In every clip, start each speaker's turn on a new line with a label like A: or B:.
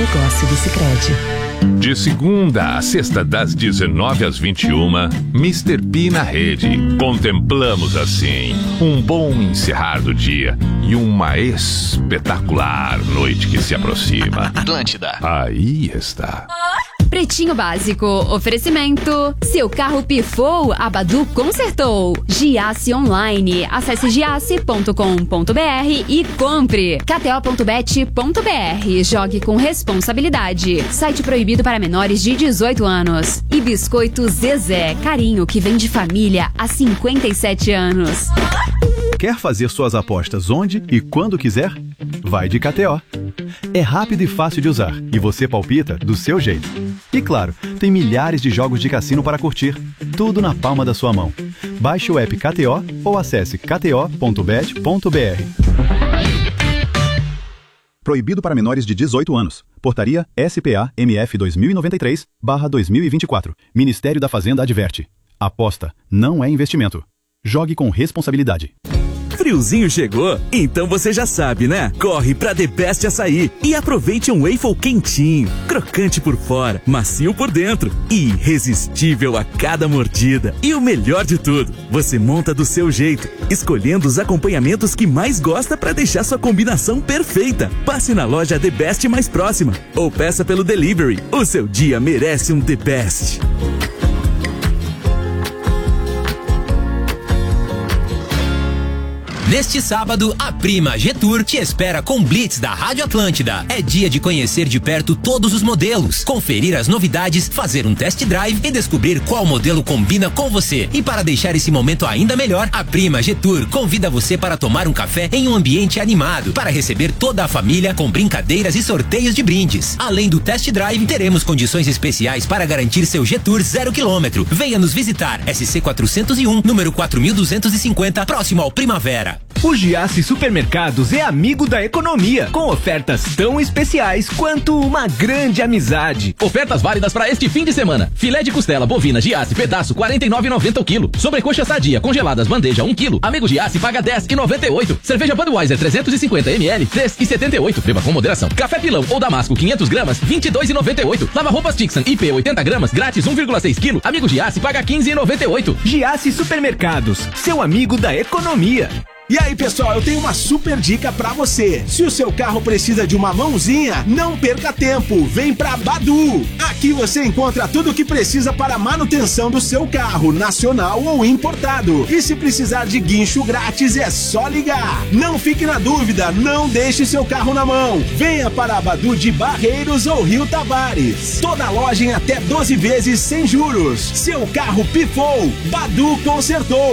A: negócio do Sicredi.
B: De segunda a sexta, das 19 às 21, Mr. P na rede. Contemplamos assim um bom encerrar do dia e uma espetacular noite que se aproxima.
C: Atlântida.
B: Aí está.
D: Pretinho Básico, oferecimento. Seu carro pifou, a Badu consertou. Giasse Online, acesse giasse.com.br e compre. KTO.bet.br, jogue com responsabilidade. Site proibido para menores de 18 anos. E Biscoito Zezé, carinho que vem de família há 57 anos.
E: Quer fazer suas apostas onde e quando quiser? Vai de KTO. É rápido e fácil de usar e você palpita do seu jeito. E claro, tem milhares de jogos de cassino para curtir, tudo na palma da sua mão. Baixe o app KTO ou acesse kto.bet.br. Proibido para menores de 18 anos. Portaria SPA-MF 2093/2024. Ministério da Fazenda adverte. Aposta não é investimento. Jogue com responsabilidade.
F: Friozinho chegou? Então você já sabe, né? Corre pra The Best Açaí e aproveite um waffle quentinho, crocante por fora, macio por dentro e irresistível a cada mordida. E o melhor de tudo, você monta do seu jeito, escolhendo os acompanhamentos que mais gosta pra deixar sua combinação perfeita. Passe na loja The Best mais próxima ou peça pelo delivery. O seu dia merece um The Best.
G: Neste sábado, a Prima G-Tour te espera com Blitz da Rádio Atlântida. É dia de conhecer de perto todos os modelos, conferir as novidades, fazer um test drive e descobrir qual modelo combina com você. E para deixar esse momento ainda melhor, a Prima G-Tour convida você para tomar um café em um ambiente animado, para receber toda a família com brincadeiras e sorteios de brindes. Além do test drive, teremos condições especiais para garantir seu G-Tour 0 km. Venha nos visitar, SC 401, número 4250, próximo ao Primavera.
H: O Giasse Supermercados é amigo da economia, com ofertas tão especiais quanto uma grande amizade.
I: Ofertas válidas para este fim de semana. Filé de costela bovina Giasse pedaço R$ 49,90 o quilo. Sobrecoxa sadia congeladas bandeja 1 kg. Amigo Giasse paga R$ 10,98. Cerveja Budweiser 350 ml R$ 3,78. Beba com moderação. Café Pilão ou Damasco 500 gramas R$ 22,98. Lava roupas Tixan IP 80 gramas grátis 1,6 kg. Amigo Giasse paga R$ 15,98.
H: Giasse Supermercados, seu amigo da economia.
J: E aí, pessoal, eu tenho uma super dica pra você. Se o seu carro precisa de uma mãozinha, não perca tempo. Vem pra Badu. Aqui você encontra tudo o que precisa para a manutenção do seu carro, nacional ou importado. E se precisar de guincho grátis, é só ligar. Não fique na dúvida, não deixe seu carro na mão. Venha para a Badu de Barreiros ou Rio Tavares. Toda loja em até 12 vezes sem juros. Seu carro pifou, Badu consertou.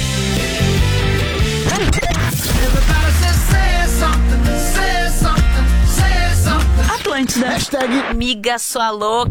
A: Atlântida.
K: Hashtag miga sua louca.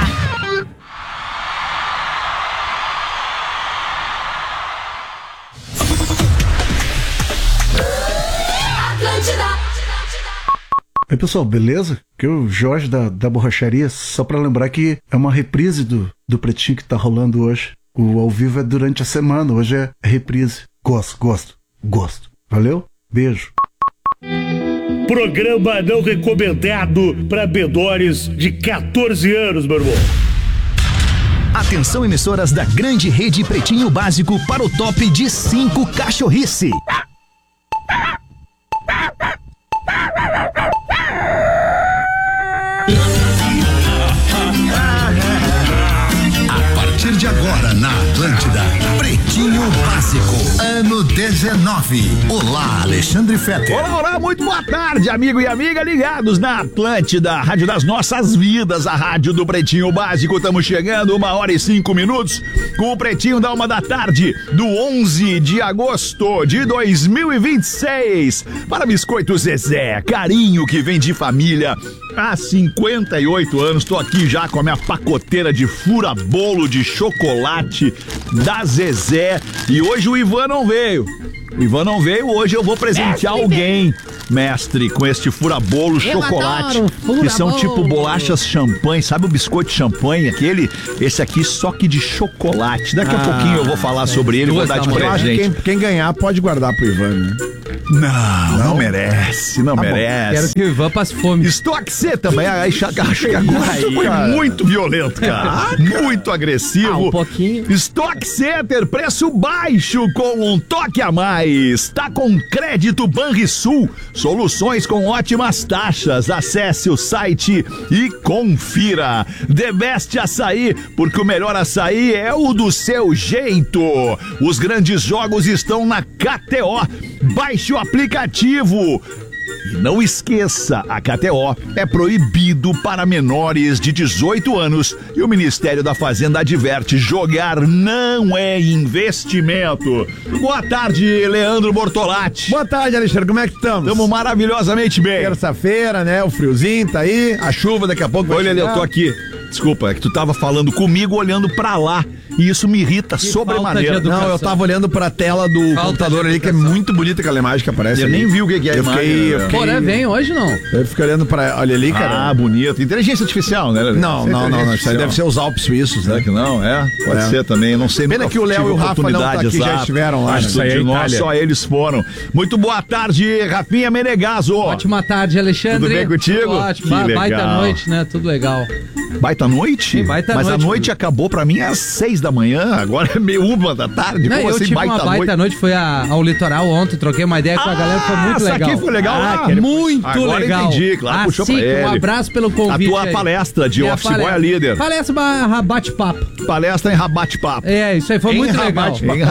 L: Oi, pessoal, beleza? Aqui é o Jorge da Borracharia, só pra lembrar que é uma reprise do Pretinho que tá rolando hoje. O ao vivo é durante a semana, hoje é reprise. Gosto. Valeu? Beijo.
M: Programa não recomendado para menores de 14 anos, meu irmão.
N: Atenção, emissoras da grande rede Pretinho Básico para o top de 5 cachorrice. A partir de agora na Atlântida, Pretinho Básico, ano 19. Olá, Alexandre Fetter.
O: Olá, muito boa tarde, amigo e amiga ligados na Atlântida, a rádio das nossas vidas, a rádio do Pretinho Básico. Estamos chegando 1h05 com o Pretinho da 1h, do 11 de agosto de 2026. Para Biscoito Zezé, carinho que vem de família há 58 anos. Tô aqui já com a minha pacoteira de fura-bolo de chocolate da Zezé. E hoje o Ivan não veio. Hoje eu vou presentear alguém, mestre, com este fura-bolo chocolate, que são tipo bolachas champanhe, sabe o biscoito champanhe, esse aqui só que de chocolate. Daqui a pouquinho eu vou falar sobre ele, vou dar de presente.
P: Quem ganhar pode guardar pro Ivan, né?
O: Não merece, não merece.
C: Quero que o Ivan passe fome.
O: Estoque C também, acho que agora foi muito violento, cara. Muito agressivo.
C: Um pouquinho.
O: Stock Center, preço baixo com um toque a mais. Tá com crédito Banrisul. Soluções com ótimas taxas. Acesse o site e confira. The Best Açaí, porque o melhor açaí é o do seu jeito. Os grandes jogos estão na KTO. Baixe o aplicativo. E não esqueça, a KTO é proibido para menores de 18 anos e o Ministério da Fazenda adverte: jogar não é investimento. Boa tarde, Leandro Bortolatti.
P: Boa tarde, Alexandre, como é que estamos?
O: Estamos maravilhosamente bem.
P: Terça-feira, né, o friozinho tá aí, a chuva daqui a pouco vai
O: chegar. Olha, eu tô aqui. Desculpa, é que tu tava falando comigo olhando pra lá. E isso me irrita sobremaneira.
P: Não, eu tava olhando pra tela do computador ali, que é muito bonita aquela imagem que aparece.
O: Eu
P: ali.
O: nem vi o que é a imagem.
C: O Poré vem hoje, não?
P: Eu fiquei olhando pra... Olha ali, cara.
O: Ah, bonito. Inteligência artificial, né?
P: Não. Isso aí deve ser os Alpes suíços, né?
O: Será que não? Pode ser também. Não sei.
P: Pena que o Léo e o Rafa não tá aqui, já estiveram lá.
O: Acho que de nós, só eles foram. Muito boa tarde, Rafinha Menegaso.
C: Ótima tarde, Alexandre.
O: Tudo bem contigo?
C: Ótimo. Baita noite, né? Tudo legal.
O: Baita noite?
C: Sim, baita
O: Mas
C: noite.
O: A noite acabou pra mim às 6 da manhã, agora é meio 1 da tarde.
C: Não,
O: como
C: eu
O: assim,
C: tive uma baita noite, foi ao litoral ontem, troquei uma ideia com a galera, foi muito legal.
O: Isso aqui foi legal lá?
C: Muito
O: agora
C: legal.
O: Entendi, claro, puxou pra ele.
C: Um abraço pelo convite.
O: A tua palestra de Office Boy Líder.
C: Palestra bate-papo.
O: Palestra em Rabate-Papo.
C: Isso aí foi muito legal.
O: Em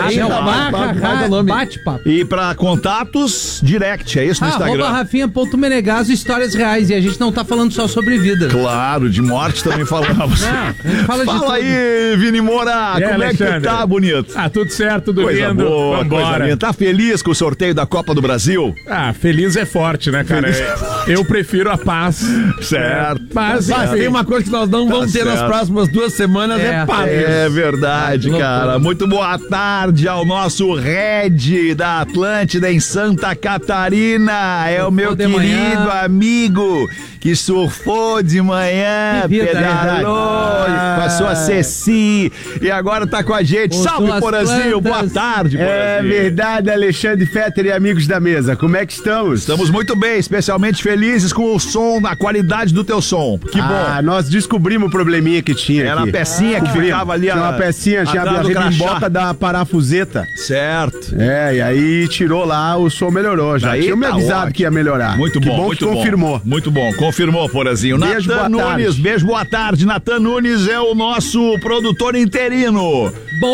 C: Bate-papo.
O: E pra contatos, direct, é isso no Instagram?
C: @rafinha.menegaso, histórias reais. E a gente não tá falando só sobre vida.
O: Claro, de morte também falamos.
C: Não, a gente fala de tudo.
O: Fala aí, Vini Moura, como é que tu tá, bonito?
Q: Tudo certo, tudo
O: coisa
Q: lindo.
O: Boa,
Q: vambora.
O: Coisa linda. Tá feliz com o sorteio da Copa do Brasil?
Q: Feliz é forte, né, cara? Eu prefiro a paz.
O: Certo.
P: Mas tem uma coisa que nós não vamos ter nas próximas 2 semanas, é paz.
O: É verdade, cara. Muito boa tarde ao nosso Red da Atlântida em Santa Catarina. É o meu querido amigo que surfou de manhã, pedalou, passou a Ceci e agora tá com a gente. Salve, Porazinho, boa tarde, Porazinho.
P: É verdade, Alexandre Fetter e amigos da mesa, como é que estamos?
O: Estamos muito bem, especialmente felizes com o som, a qualidade do teu som. Que bom.
P: Nós descobrimos o probleminha que tinha
O: Era
P: aqui.
O: a pecinha que ficava ali.
P: Tinha uma pecinha, tinha a rebimboca da parafuseta.
O: Certo.
P: E aí tirou lá, o som melhorou. Já tinha me avisado que ia melhorar.
O: Muito
P: que
O: bom,
P: bom
O: muito
P: que confirmou.
O: Muito bom, confirmou, Porazinho.
P: Beijo,
O: Natan Nunes, beijo, boa tarde. Natan Nunes é o nosso produtor interino.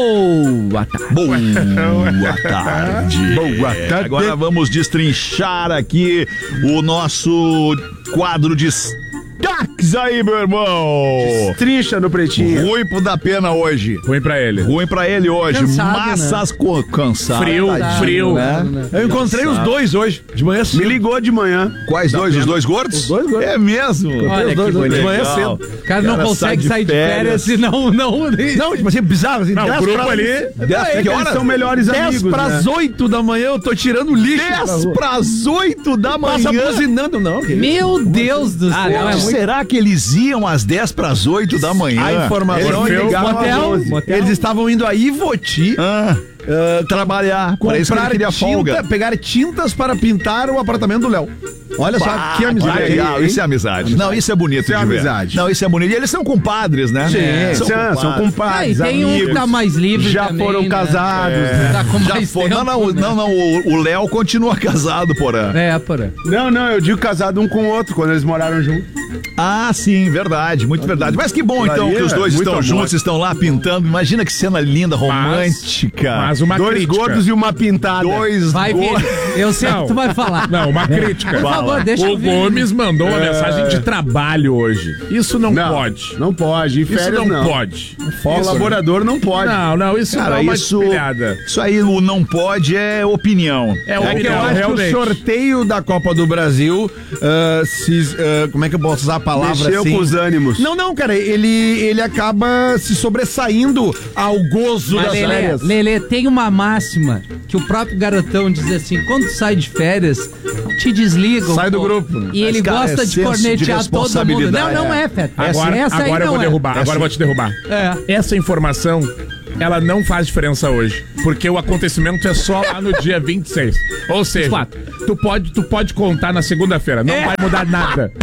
C: Boa tarde.
O: Boa tarde.
P: Boa tarde.
O: Agora vamos destrinchar aqui o nosso quadro de destaques aí, meu irmão.
P: Trincha no Pretinho.
O: Ruim pro da pena hoje.
Q: Ruim pra ele.
O: Ruim pra ele hoje.
C: Cansado,
O: Massas cansado.
Q: Frio.
P: Né? Eu encontrei os dois hoje, de manhã cedo. Me ligou de manhã.
O: Quais dois? Os dois gordos?
P: Os dois gordos.
O: É mesmo?
C: Olha que bonito.
P: De manhã cedo.
C: O cara não consegue sair de férias e não,
P: tipo assim, bizarro. Assim,
Q: não, o grupo ali...
P: Que horas são melhores
L: 10
P: amigos,
L: 10 pras 8 da manhã eu tô tirando lixo.
O: 10 pras 8 da manhã.
L: Passa buzinando, não.
C: Meu Deus do céu.
O: Não, será que eles iam às 10 pras 8 da manhã?
L: A informação é que eles estavam indo a Ivoti
O: trabalhar,
L: comprar tinta, pegar tintas para pintar o apartamento do Léo. Olha só que amizade.
O: Legal, isso é amizade. Não, isso é bonito
P: isso de ver. Amizade.
O: Não, isso é bonito. E eles são compadres, né?
P: Sim, são compadres.
C: E tem
P: amigos,
C: um que tá mais livre
P: já
C: também,
P: foram casados.
C: Tá com
O: já
C: mais
O: foram.
C: tempo,
O: Não, o Léo continua casado, Porã.
C: Porã.
P: Não, eu digo casado um com o outro, quando eles moraram juntos.
O: Ah, sim, verdade, muito verdade. Mas que bom, então, que os dois estão juntos, estão lá pintando. Imagina que cena linda, romântica.
Q: Mas uma
P: dois
Q: crítica.
P: gordos e uma pintada.
C: Vai, Vini. Eu sei o que tu vai falar.
Q: Não, uma crítica.
C: Por favor, deixa eu ver.
Q: O Gomes mandou uma mensagem de trabalho hoje. Isso não pode.
P: Não pode. Em férias,
Q: isso não pode.
P: O colaborador não pode.
Q: Não, isso não é uma espelhada.
O: Isso aí, o não pode é opinião.
P: É que eu acho que o sorteio da Copa do Brasil, como é que eu posso usar a palavra
L: mexeu
P: assim?
L: com os ânimos.
P: Não, cara, ele acaba se sobressaindo ao gozo das férias.
C: Lelê, tem uma máxima que o próprio garotão diz assim, quando tu sai de férias, te desligam.
P: Sai do grupo.
C: E ele gosta de cornetear todo mundo. Não é, Feta.
Q: Agora eu vou derrubar. Agora eu vou te derrubar. Essa informação ela não faz diferença hoje. Porque o acontecimento é só lá no dia 26. Ou seja, tu pode contar na segunda-feira. Não vai mudar nada.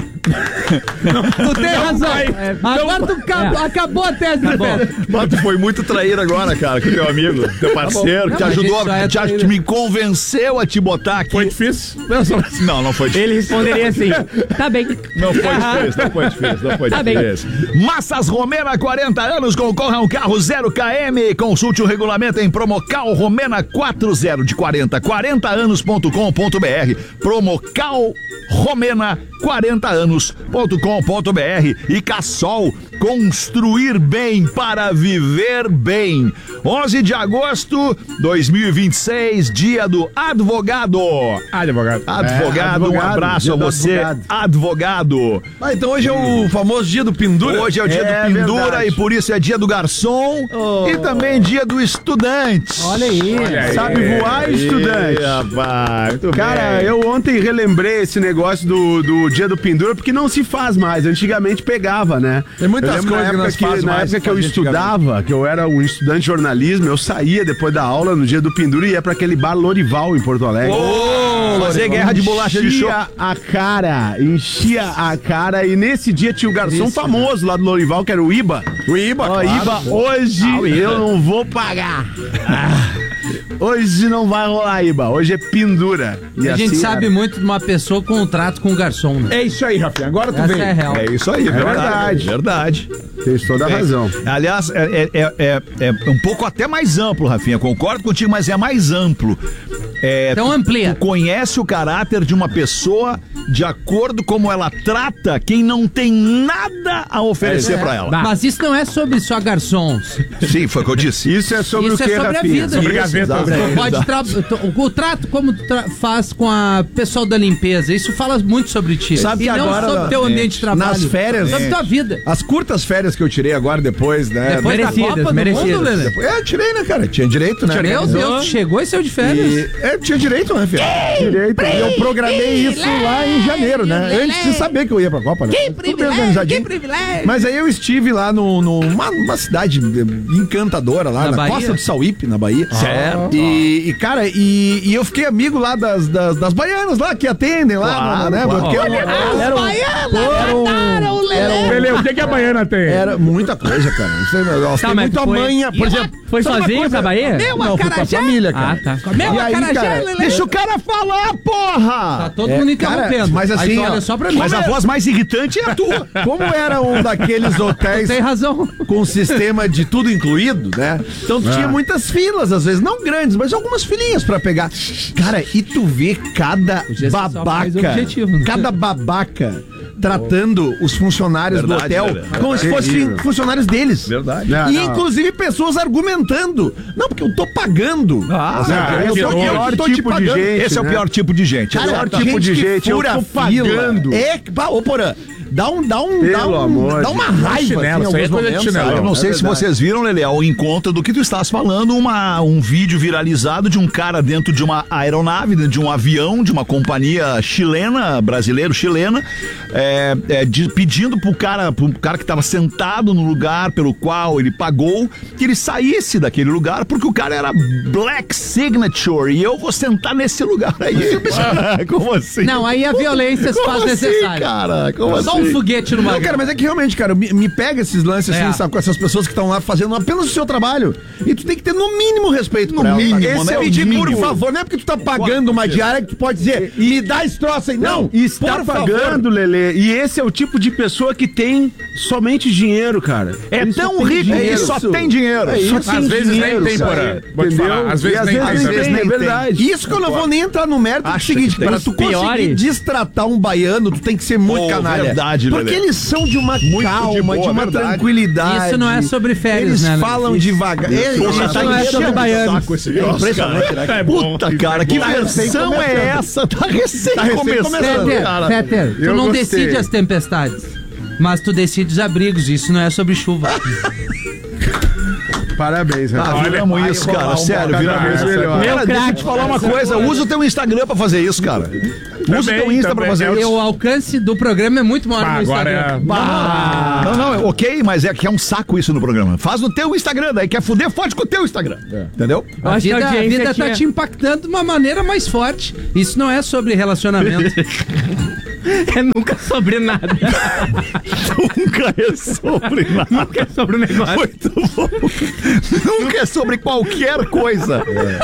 C: Tu tem razão. Agora tu acabou a tese do Fetter.
O: Mas tu foi muito traíra agora, cara, com teu amigo, teu parceiro, que te ajudou, que me convenceu a te botar aqui.
Q: Foi difícil?
O: Não foi difícil.
R: Ele responderia assim, tá bem.
O: Não foi difícil. Massas Romena, 40 anos, concorra a um carro 0 km. Consulte o regulamento em Promocal Romena 40 de 40 anos.com.br. Promocal Romena 40 anos.com.br. E Cassol, construir bem para viver bem. 11 de agosto 2026, dia do advogado. Advogado, um abraço a você, advogado.
P: Então hoje é o famoso dia do pendura?
O: Hoje é o dia do pendura, verdade. E por isso é dia do garçom e também dia do estudante.
R: Olha aí.
P: Sabe voar, estudante?
O: Rapaz, muito
P: cara,
O: bem.
P: eu ontem relembrei esse negócio do dia do pendura, porque não se faz mais. Antigamente pegava, né?
Q: Tem muitas coisas que nós fazemos.
P: Na época que eu estudava, que eu era um estudante de jornalismo, eu saía depois da aula no dia do pendura e ia pra aquele bar Lorival em Porto Alegre.
O: Fazer guerra de bolacha de show.
P: Enchia a cara e nesse dia tinha o garçom famoso lá do Lorival, que era o Iba.
O: Claro.
P: Iba, hoje eu não vou pagar. Hoje não vai rolar, Iba. Hoje é pendura.
C: E a gente sabe muito de uma pessoa com um trato com o garçom, né?
P: É isso aí, Rafinha. Agora tu vem.
C: É real.
O: É isso aí, verdade.
P: Tem toda a razão.
O: Aliás, é um pouco até mais amplo, Rafinha. Concordo contigo, mas é mais amplo.
C: Então amplia.
O: Tu conhece o caráter de uma pessoa de acordo como ela trata quem não tem nada a oferecer pra ela.
C: Mas isso não é sobre só garçons.
O: Sim, foi o que eu disse.
P: Isso é sobre
C: isso
P: o que,
C: é sobre
P: Rafinha?
C: a vida.
Q: Sobre gaveta.
C: O trato como tu faz com a pessoal da limpeza, isso fala muito sobre ti.
P: Sabe que
C: não
P: agora,
C: sobre teu ambiente de trabalho.
P: Nas férias,
C: sobre tua vida.
P: As curtas férias que eu tirei agora depois, né?
C: Depois da Copa do Mundo, Lelê.
P: Tirei, né, cara? Tinha direito, né?
C: Meu Deus, chegou e saiu de férias.
P: Tinha direito, né, filho? Direito. E eu programei isso lá em janeiro, né? Antes de saber que eu ia pra Copa, né?
C: Que privilégio, que privilégio.
P: Mas aí eu estive lá numa cidade encantadora lá, na Costa do Sauípe, na Bahia.
O: Certo.
P: E cara, eu fiquei amigo lá das baianas lá que atendem lá, né? Porque
Q: Lelê, o que a baiana tem?
P: Era muita coisa, cara. Tem muita manha, por exemplo.
R: Foi sozinho pra Bahia?
P: Não, fui com a família, cara.
R: Tá.
P: E aí, cara, deixa o cara falar, porra!
C: Tá todo mundo interrompendo.
P: Mas assim,
C: olha só pra mim.
O: Mas a voz mais irritante é a tua.
P: Como era um daqueles hotéis
C: tem razão.
P: com sistema de tudo incluído, né? Então tu tinha muitas filas, às vezes, não grandes, mas algumas filinhas pra pegar. Cara, e tu vê cada babaca tratando os funcionários do hotel como se fossem funcionários deles.
O: Verdade.
P: Inclusive pessoas argumentando. Não, porque eu tô pagando.
O: Esse é o pior tipo de gente. Esse é o pior tipo de gente.
P: Cara, o pior tipo de gente, eu tô pagando. Ô, Porã, dá uma raiva assim, em alguns momentos.
O: Eu não sei se vocês viram, Lelê, ao encontro do que tu estás falando, um vídeo viralizado de um cara dentro de uma aeronave, dentro de um avião, de uma companhia chilena, brasileiro-chilena, pedindo pro cara que estava sentado no lugar pelo qual ele pagou, que ele saísse daquele lugar, porque o cara era Black Signature e eu vou sentar nesse lugar aí. Como assim?
C: Não, aí a violência se faz necessária.
O: Cara, como assim?
C: Só um foguete no
P: Não, cara, mas é que realmente, cara, me pega esses lances assim, sabe, com essas pessoas que estão lá fazendo apenas o seu trabalho. E tu tem que ter no mínimo respeito por elas.
O: Esse é o mínimo.
P: Por favor, não é porque tu tá pagando uma diária que tu pode dizer, me dá esse troço aí. Não,
S: está pagando, Lelê. E esse é o tipo de pessoa que tem somente dinheiro, cara.
O: É tão rico que só tem dinheiro.
Q: Às vezes nem tem, Porã. Vou te falar. Às vezes nem tem.
P: É verdade. Isso que eu não vou nem entrar no mérito do seguinte, para tu conseguir destratar um baiano, tu tem que ser muito canalha.
O: Verdade,
P: porque eles são de uma calma, de uma tranquilidade.
C: Isso não é sobre férias,
P: né?
C: Eles
P: falam devagar.
C: Isso não é sobre baianos.
O: É impressionante, né? Puta, cara, que versão é essa? Tá recém começando, cara.
C: Peter, tu não decide as tempestades, mas tu decide os abrigos. Isso não é sobre chuva.
P: Parabéns,
O: viramos isso, cara. Sério, viramos isso. Cara, deixa eu te falar uma coisa. Usa o teu Instagram pra fazer isso, cara. Usa o teu Insta pra fazer isso.
C: O alcance do programa é muito maior no Instagram.
O: Não, ok, mas é que é um saco isso no programa. Faz no teu Instagram, daí quer fuder, fode com o teu Instagram. Entendeu?
C: A vida tá te impactando de uma maneira mais forte. Isso não é sobre relacionamento.
R: É nunca sobre nada.
O: Nunca é sobre nada.
R: Nunca é sobre o negócio.
O: Muito bom. Nunca é sobre qualquer coisa.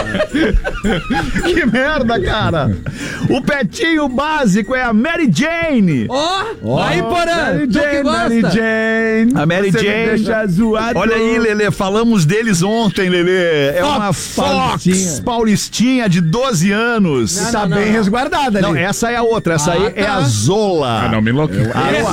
O: Que merda, cara. O Pretinho Básico é a Mary Jane.
C: Aí, Porã, tu que gosta.
P: Mary Jane.
O: A Mary
P: Você me
O: Jane.
P: deixa zoado.
O: Olha aí, Lelê, falamos deles ontem, Lelê. É uma Fox Paulistinha de 12 anos.
P: Tá bem resguardada ali.
O: Não, essa é a outra. Essa aí é a Zola.
Q: Não me enlouqueça.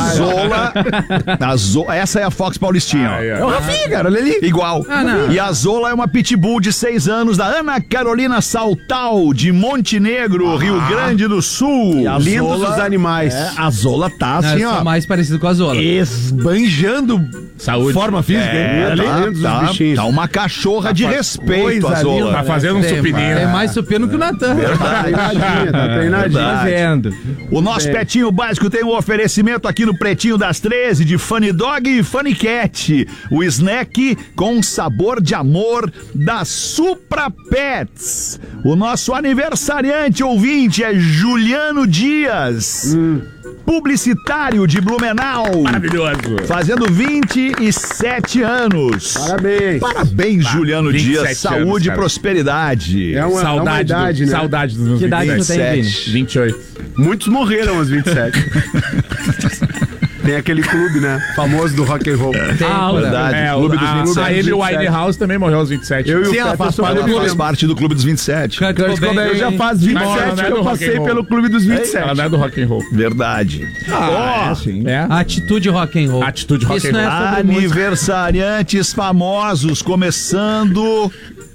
O: A Zola. Essa é a Fox Paulistinha. ó.
P: É o Rafinha, cara, olha ali.
O: Igual. E a Zola é uma pitbull de 6 anos da Ana Carolina Saltal, de Montenegro, Rio Grande do Sul.
P: Lindos os animais.
O: A Zola tá assim, ó.
C: mais parecido com a Zola.
P: Esbanjando
Q: saúde.
P: Forma física.
O: Tá uma cachorra de respeito, a Zola.
Q: Tá fazendo um supininho.
C: É mais supino que o Natan.
P: Tá treinadinha.
R: Fazendo.
O: O nosso Pretinho Básico tem um oferecimento aqui no Pretinho das 13 de Funny Dog e Funny Cat. O snack com sabor de amor da Supra Pets. O nosso aniversariante ouvinte é Juliano Dias. Publicitário de Blumenau.
Q: Maravilhoso.
O: Fazendo 27 anos. Parabéns, Juliano Dias. Saúde e prosperidade.
P: É uma
Q: Saudade,
P: idade, né?
Q: saudade dos meus
R: Que idade tu
Q: 27.
R: tem, Vini?
Q: 28.
P: Muitos morreram aos 27. Tem aquele clube, né? Famoso do rock and roll.
O: Verdade.
Q: Clube dos
O: 27.
Q: A Amy Winehouse também morreu aos 27.
P: Eu e o
O: Sim, ela faz parte do Clube dos 27.
P: Eu já faz 27
Q: Mas ela não é
P: que
Q: do
P: eu
Q: rock
P: passei
Q: and roll.
P: pelo clube dos 27.
Q: Ela não é do rock and roll.
O: Verdade.
C: Atitude rock and roll.
Q: Atitude rock
C: Isso
Q: and
C: não é
Q: roll.
C: sobre música.
O: Aniversariantes famosos, começando...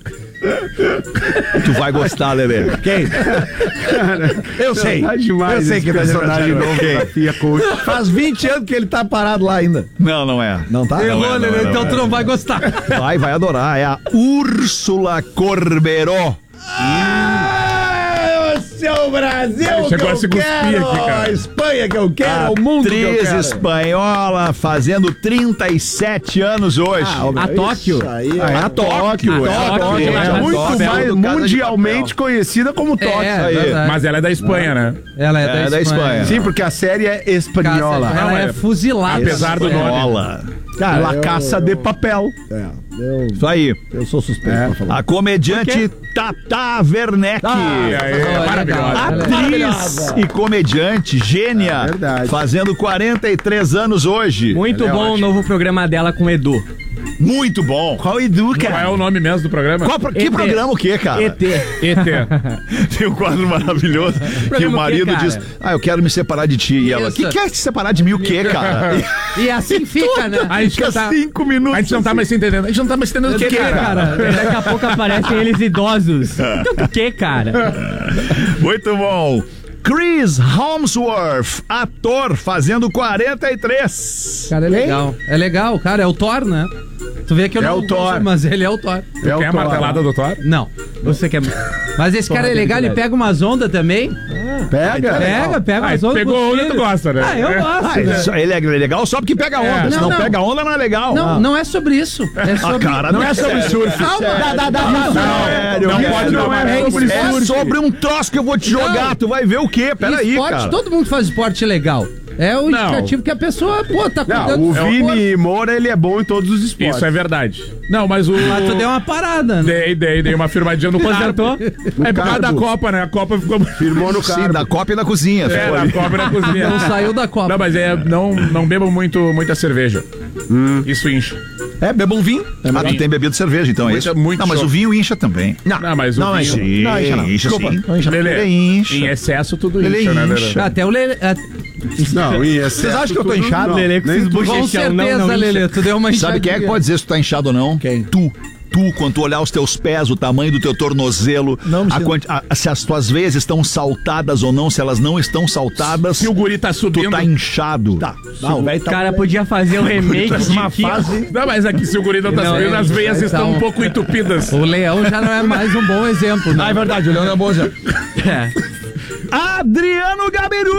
O: Tu vai gostar, Lelê. Quem? Eu sei.
P: Tá demais.
O: Eu sei que
P: personagem novo
O: Quem?
P: da Fia Coach.
S: Faz 20 anos que ele tá parado lá ainda.
O: Não é.
S: Não tá?
C: Errou, Lelê, então tu não vai gostar.
O: Vai adorar. É a Úrsula Corberó.
S: Seu Brasil
Q: Ele chegou
S: que
Q: a se
S: eu
Q: cuspir
S: quero,
Q: aqui, cara.
S: a Espanha que eu quero, o mundo que eu
O: Atriz
S: quero.
O: espanhola, fazendo 37 anos hoje.
R: A Tóquio.
S: Isso aí é a Tóquio.
O: É
P: Muito
O: Tóquio,
P: mais
O: do Casa de
P: mundialmente conhecida como Tóquio.
C: verdade.
Q: Mas ela é da Espanha, né?
C: Ela
O: É da Espanha.
P: Sim, porque a série é espanhola.
C: Ela
Q: Não,
C: é
Q: é-
C: fuzilada.
Q: Apesar do nome.
O: Espanhola.
P: Cara, La Caça de Papel.
O: Isso aí.
S: Eu sou suspeito pra falar.
O: A comediante Tata Werneck.
Q: Maravilhosa.
O: Atriz e comediante, gênia,
P: verdade.
O: fazendo 43 anos hoje.
R: Muito bom o novo programa dela com o Edu.
O: Muito bom.
P: Qual Edu,
Q: Qual é
P: cara?
Q: o nome mesmo do programa?
O: Que programa o quê, cara?
R: ET.
Q: ET.
O: Tem um quadro maravilhoso que o marido
R: cara?
O: diz: eu quero me separar de ti. E ela,
C: Isso.
O: que quer se separar de mim o quê, cara?
C: E assim fica, né?
Q: A gente
O: Fica
Q: não tá,
O: 5 minutos.
Q: a gente não tá mais se entendendo. A gente não tá mais se entendendo o que, cara?
R: Daqui a pouco aparecem eles idosos. Então o que, cara?
O: Muito bom. Chris Hemsworth, ator, fazendo 43.
C: Cara, é legal. É legal, cara. É o Thor, né? Tu vê que eu
P: É
C: não
P: o Thor.
C: gosto, mas ele é o Thor.
Q: Quer a martelada do Thor?
C: Não.
R: Você quer.
C: Mas esse cara é legal, ele pega umas ondas também. Pega umas ondas.
Q: Pegou
C: com os
Q: onda, tu
C: filhos.
Q: gosta, né?
C: Eu gosto.
O: Ele é legal só porque pega onda. Se não
C: Não.
O: pega onda, não é legal.
C: Não é sobre isso. É sobre...
O: Não é sobre surf. Sério,
Q: Não pode
O: não
Q: tomar
O: é
Q: sobre
O: É
Q: surf.
O: sobre um troço que eu vou te jogar. Tu vai ver o quê? Peraí,
C: esporte,
O: cara.
C: todo mundo faz esporte legal. É o indicativo que a pessoa, tá cuidando
P: Não, o
C: do seu
P: Vini Moura, ele é bom em todos os esportes.
Q: Isso é verdade. Não, mas o...
C: Mas tu deu uma parada, né?
Q: Dei uma firmadinha no carbo. É por causa da Copa, né? A Copa ficou...
P: Firmou no carro.
O: Sim, da Copa e da cozinha.
Q: É, da Copa e da cozinha.
C: Não saiu da Copa.
Q: Não, mas não bebam muita cerveja. Isso incha.
O: Beba um vinho. Tu tem bebido cerveja, então é isso?
Q: Muito
O: Não, mas
Q: show.
O: o vinho incha também.
Q: Não, mas o
O: Não,
Q: vinho...
O: sim,
S: Não, incha não.
O: incha
S: Desculpa,
O: sim.
S: não incha não.
Q: Lelê,
O: Ele incha.
Q: em excesso tudo
O: Ele
Q: incha, né, Lelê?
O: incha.
C: Até o Lelê.
P: Não, e
S: Vocês acham que eu tô inchado, Lelê? Com esses
C: Com
S: bochechão?
C: certeza,
S: Não,
C: Lelê. Tu deu uma
O: Sabe quem é que pode dizer se tu tá inchado ou não?
S: Quem?
O: Tu, quando tu olhar os teus pés, o tamanho do teu tornozelo,
S: Não,
O: se as tuas veias estão saltadas ou não, se elas não estão saltadas,
Q: Se o guri tá
O: tu
Q: subindo...
O: tá inchado.
S: Tá. Não, o velho
R: O
S: tá.
R: cara podia fazer o remake de
S: uma
R: Kiko.
S: fase.
Q: Não, mas aqui se o guri não tá
C: Não,
Q: subindo, as veias
C: então-
Q: estão um pouco entupidas.
C: O Leão já não é mais um bom exemplo, né?
S: Ah, é verdade, o Leandro é bom já.
O: Adriano Gabiru!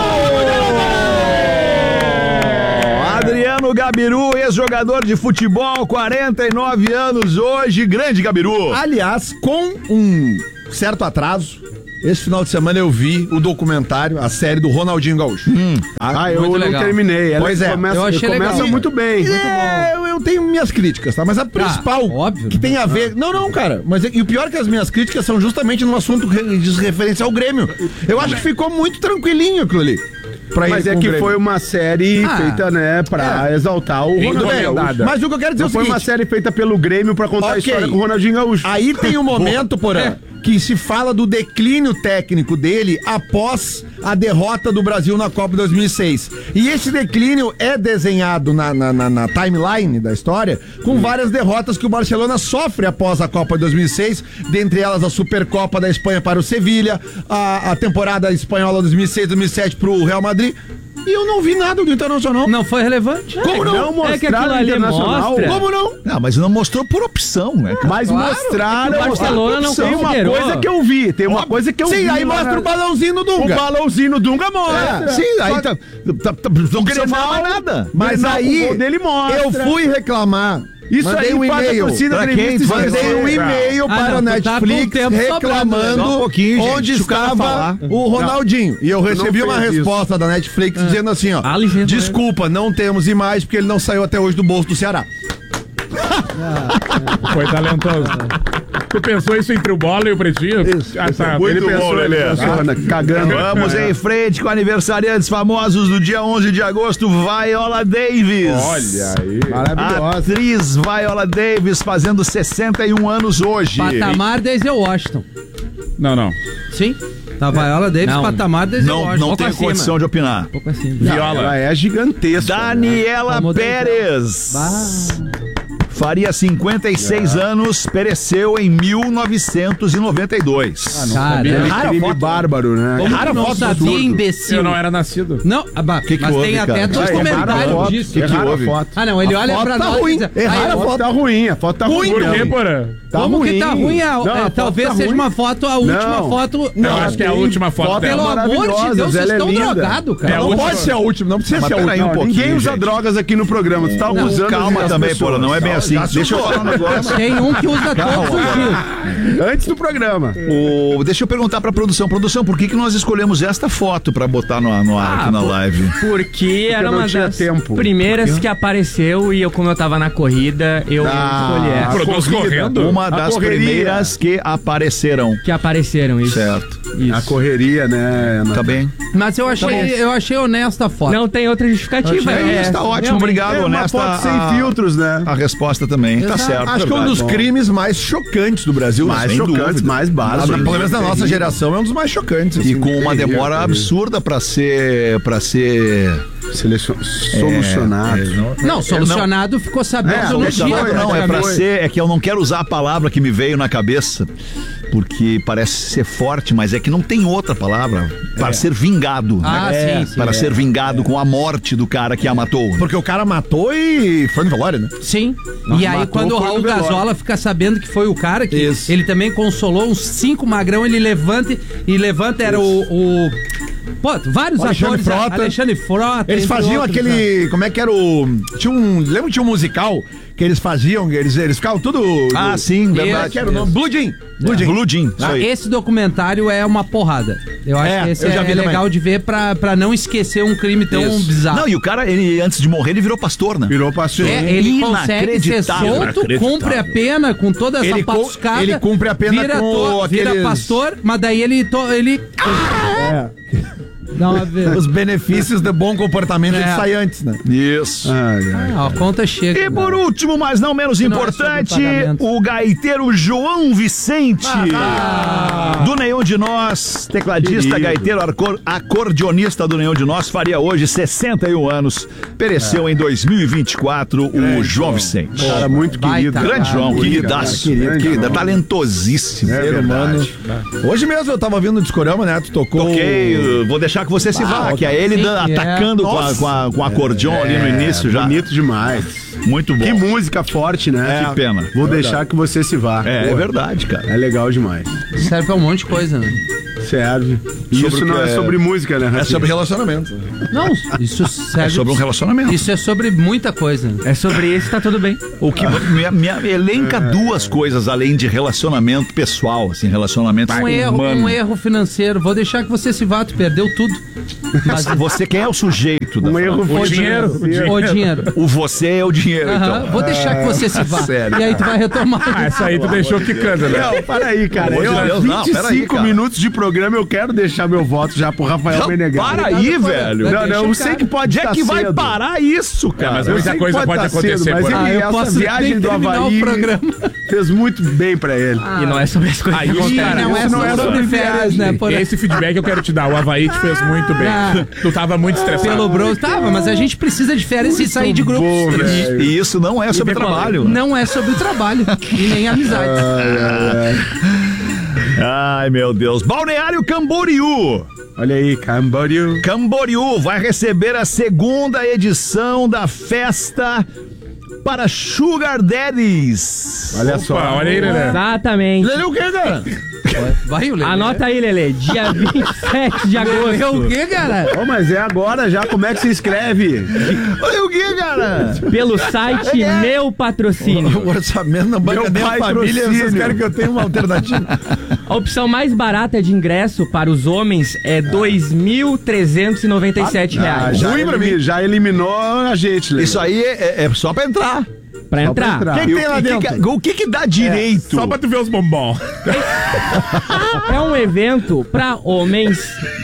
O: Adriano Gabiru, ex-jogador de futebol, 49 anos hoje, grande Gabiru.
P: Aliás, com um certo atraso, esse final de semana eu vi o documentário, a série do Ronaldinho Gaúcho.
S: Eu não terminei.
P: Pois é,
S: eu achei começa muito bem.
P: Eu tenho minhas críticas, tá? Mas a principal,
C: óbvio,
P: que tem a ver... Não, cara. E o pior é que as minhas críticas são justamente no assunto de referência ao Grêmio. Eu acho que ficou muito tranquilinho aquilo ali.
S: Mas é que foi uma série feita, né, pra exaltar o Ronaldinho Gaúcho.
P: Mas o que eu quero dizer é o seguinte...
S: Foi uma série feita pelo Grêmio pra contar a história com o Ronaldinho Gaúcho.
P: Aí tem um momento, Porã, que se fala do declínio técnico dele após a derrota do Brasil na Copa 2006. E esse declínio é desenhado na timeline da história com várias derrotas que o Barcelona sofre após a Copa 2006, dentre elas a Supercopa da Espanha para o Sevilha, a temporada espanhola 2006-2007 para o Real Madrid. E eu não vi nada do Internacional.
C: Não foi relevante?
P: Como não?
S: Não mostraram o Internacional.
C: Mostra.
P: Como não?
O: Não, mas não mostrou por opção, né?
S: Mas mostraram.
R: O Barcelona não
S: tem uma coisa que eu vi. Tem uma coisa que eu vi.
P: Sim, aí mostra o balãozinho no Dunga.
S: O balãozinho no Dunga mostra.
P: Sim, aí não queria falar nada. Mas aí
S: dele mostra.
P: Eu fui reclamar.
S: Isso
P: mandei
S: aí
P: um
S: faz a
P: e-mail.
S: torcida gremista
P: Mandei um e-mail para a Netflix reclamando onde estava o Ronaldinho. E eu recebi uma resposta da Netflix dizendo assim, ó, desculpa, não temos imagens porque ele não saiu até hoje do bolso do Ceará.
Q: Foi talentoso. Tu pensou isso entre o Bola e o Pretinho?
O: Isso. Muito bom, Lelê.
S: Cagando.
O: Vamos em frente com aniversariantes famosos do dia 11 de agosto, Viola Davis.
S: Olha aí. Maravilhosa.
O: Atriz Viola Davis fazendo 61 anos hoje.
C: Patamar Denzel Washington.
Q: Não.
C: Sim. Tá, Viola Davis, patamar Denzel Washington.
O: Não tenho condição de opinar.
C: Pouco acima.
Q: Viola.
S: Ela é gigantesca.
O: Daniela Pérez. Faria 56 anos, pereceu em 1992.
S: Crime bárbaro, né?
C: Como tu não sabia, imbecil?
Q: Eu não era nascido.
C: Não, mas tem até dois comentários disso.
O: O que houve?
C: Ah, não, ele olha pra nós e diz...
S: A foto tá ruim, a foto tá ruim.
Q: Por quê, Porã?
C: Como que tá ruim? Talvez seja uma foto, a última foto...
Q: Não, acho que é a última foto
C: dela. Pelo amor de Deus, vocês estão drogados, cara.
S: Não pode ser a última, não precisa ser a última. Ninguém usa drogas aqui no programa. Tu tá usando...
O: Calma também, Porã, não é bem assim. Deixa eu falar um negócio.
C: Tem um que usa todos os dias.
S: Antes do programa.
O: Deixa eu perguntar pra produção. Produção, por que nós escolhemos esta foto pra botar no ar aqui na live?
R: Porque era uma das primeiras que apareceu e como eu tava na corrida, eu escolhi essa.
Q: Produz correndo?
O: Uma das primeiras que apareceram.
R: Isso.
O: Certo.
S: Isso. A correria, né?
O: Tá bem.
C: Mas eu achei honesta a foto.
R: Não tem outra justificativa.
O: Tá ótimo, obrigado. Honesta.
S: Uma foto sem filtros, né?
O: A resposta também, tá certo.
P: Acho que é um dos crimes mais chocantes do Brasil.
S: Mais chocantes, mais básicos.
P: Pelo menos na nossa geração é um dos mais chocantes.
O: E com uma demora absurda pra ser
S: solucionado.
C: Solucionado ficou sabendo no dia.
O: Não, é pra ser, é que eu não quero usar a palavra que me veio na cabeça, porque parece ser forte, mas é que não tem outra palavra, para ser vingado. Sim, para ser vingado com a morte do cara que a matou.
P: Porque o cara matou e foi no velório, né?
C: Sim. E aí quando o Raul Gazola fica sabendo que foi o cara, que ele também consolou uns 5 magrão, ele levanta, era o vários
P: Alexandre
C: atores,
P: Frota.
C: Alexandre Frota.
P: Eles faziam aquele, como é que era o... Lembra que tinha um musical que eles faziam, eles ficavam tudo...
O: sim, verdade.
P: Que era o nome? Blue Jean.
C: Esse documentário é uma porrada. Eu acho que esse é legal de ver pra não esquecer um crime tão bizarro.
O: Não, e o cara, ele, antes de morrer, ele virou pastor, né?
S: Virou pastor.
C: Ele consegue ser solto, cumpre a pena com toda essa patuscada.
P: Ele cumpre a pena
C: vira pastor, mas daí ele
P: os benefícios do bom comportamento ele sai antes, né?
O: Isso.
C: A conta chega.
O: E por último, mas não menos importante, o gaiteiro João Vicente, do Nenhum de Nós, tecladista, gaiteiro, acordeonista do Nenhum de Nós, faria hoje 61 anos, pereceu em 2024 o João Vicente.
S: Cara, muito querido.
O: Grande João, queridaço. Querida, talentosíssimo.
P: Ser humano. Hoje mesmo eu tava ouvindo o Discorama, né? Tu tocou.
O: Toquei, vou deixar que você se vá, que é ele atacando com o acordeon ali no início já.
S: Bonito demais.
O: Muito bom.
S: Que música forte, né?
O: Que pena.
S: Vou deixar que você se vá.
O: É verdade, cara.
S: É legal demais.
C: Serve pra um monte de coisa, né?
S: Serve. Isso não é sobre música, né, Rafinha?
O: É sobre relacionamento.
C: Não, isso serve...
O: É sobre um relacionamento.
C: Isso é sobre muita coisa.
R: É sobre isso, tá tudo bem.
O: O que elenca duas coisas além de relacionamento pessoal, assim, relacionamento humano.
C: Um erro financeiro. Vou deixar que você se vá, tu perdeu tudo.
O: Mas você quem é o sujeito da
S: erro
C: o dinheiro. O dinheiro.
O: O você é o dinheiro, então.
C: Vou deixar que você se vá.
O: Sério.
C: E aí tu vai retomar.
Q: Essa aí tu deixou quicando, né?
S: Não, para aí, cara. Eu, há 25 minutos de programa, eu quero deixar meu voto já pro Rafael Menegal.
O: Para aí, velho.
S: Não, eu sei que pode
O: estar cedo. Vai parar isso, cara?
Q: Mas muita coisa pode acontecer.
S: Mas essa viagem do Havaí fez muito bem pra ele.
R: E não é sobre as coisas que acontecem.
C: Não é sobre férias, né?
Q: Esse feedback eu quero te dar. O Havaí te fez muito bem. Tu tava muito estressado.
C: Pelo Bros, tava, mas a gente precisa de férias e sair de grupos.
O: E isso não é sobre trabalho.
C: Não é sobre trabalho. E nem amizade.
O: Ai, meu Deus. Balneário Camboriú.
S: Olha aí, Camboriú.
O: Camboriú vai receber a segunda edição da festa para Sugar Daddies.
S: Olha só.
Q: Olha aí, Lelê.
R: Exatamente.
O: Lelê, o que, cara?
C: Vai, o Lelê.
R: Anota aí, Lelê. Dia 27 de agosto.
C: O que, cara?
S: Mas é agora já. Como é que se inscreve?
O: Olha o que, cara?
R: Pelo site Meu Patrocínio.
O: O orçamento na banca da família, vocês querem que eu tenha uma alternativa?
R: A opção mais barata de ingresso para os homens é R$ 2.397.
S: Já eliminou a gente, Lelê.
O: Isso aí é só pra entrar.
R: Pra entrar.
O: O que tem lá dentro? O que dá direito?
Q: Só pra tu ver os bombons.
R: É um evento pra homens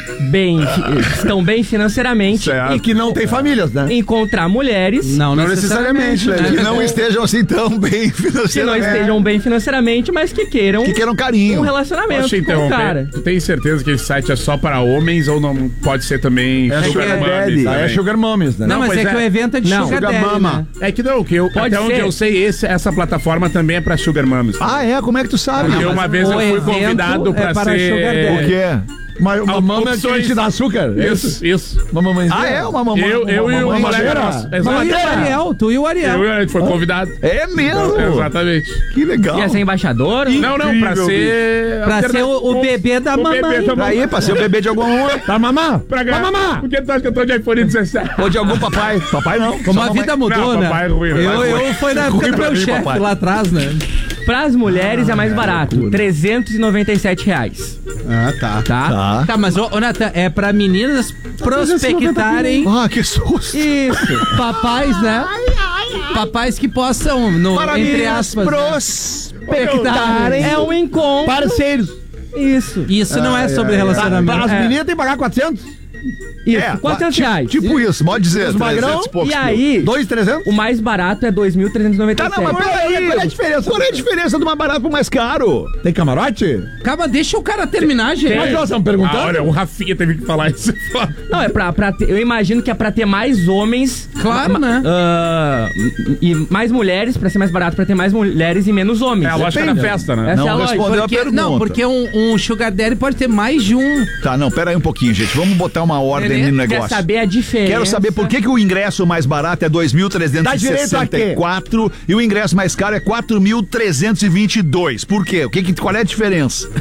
R: estão bem financeiramente.
O: Certo. E que não tem famílias, né?
R: Encontrar mulheres.
S: Não necessariamente, né?
O: Que não estejam assim tão bem financeiramente.
R: Que não estejam bem financeiramente, mas que queiram
O: carinho.
R: Um relacionamento com o cara.
Q: Tu tem certeza que esse site é só para homens ou não pode ser também
O: Sugar Daddy?
Q: É
O: Sugar Mommies, né?
C: Não, mas é que o evento é de Sugar Daddy,
S: Mama.
C: né?
Q: É que não, até onde eu sei, essa plataforma também é pra Sugar Mommies.
O: Ah, é? Como é que tu sabe?
Q: Porque uma vez eu fui convidado pra ser...
C: Sugar Daddy.
O: O quê? Uma mama que te dá açúcar?
Q: Isso.
O: Uma mamãezinha? Ah, é? Uma mamãe?
Q: Eu e uma colega nossa.
C: Tu e o Ariel.
Q: A gente foi convidado.
O: É mesmo?
Q: Exatamente.
O: Que legal.
R: Ia ser embaixador?
Q: Não, pra ser...
C: Pra ser o bebê da mamãe.
O: Aí, pra ser o bebê de algum homem.
Q: Pra mamar? Pra mamar. Por que tu acha que eu tô de iPhone 17?
O: Ou de algum papai. Papai não.
C: Como a vida mudou, né?
Q: Papai é ruim.
C: Eu fui na época do meu chefe lá atrás, né?
R: Para as mulheres é mais barato, R$ 397.
C: Tá, mas, Natan, é pra meninas prospectarem...
O: Ah, que susto.
C: Isso, papais, né? Papais que possam, entre aspas, prospectarem.
R: É um encontro.
C: Parceiros. Isso não é sobre relacionamento.
O: Para as meninas tem que pagar 400?
R: Isso, R$400.
O: Tipo isso, pode dizer.
R: Os magrão, e aí,
O: 2.300?
R: o mais barato é 2.397.
O: Tá, não, mas peraí, qual é a diferença? Qual é a diferença do mais barato pro mais caro? Tem camarote?
C: Calma, deixa o cara terminar, gente.
O: Mas nós estamos perguntando?
Q: Olha, o Rafinha teve que falar isso.
R: Não, é pra ter, eu imagino que é pra ter mais homens.
C: Claro, né?
R: E mais mulheres, pra ser mais barato, pra ter mais mulheres e menos homens.
Q: É a lógica da festa, né?
R: Essa
O: não
R: é a
O: respondeu a pergunta.
C: Não, porque um Sugar Daddy pode ter mais de um.
O: Tá, não, pera aí um pouquinho, gente. Vamos botar uma ordem no negócio.
R: Quer saber a diferença?
O: Quero saber por que o ingresso mais barato é 2.364 e o ingresso mais caro é 4.322. Por quê? Qual é a diferença?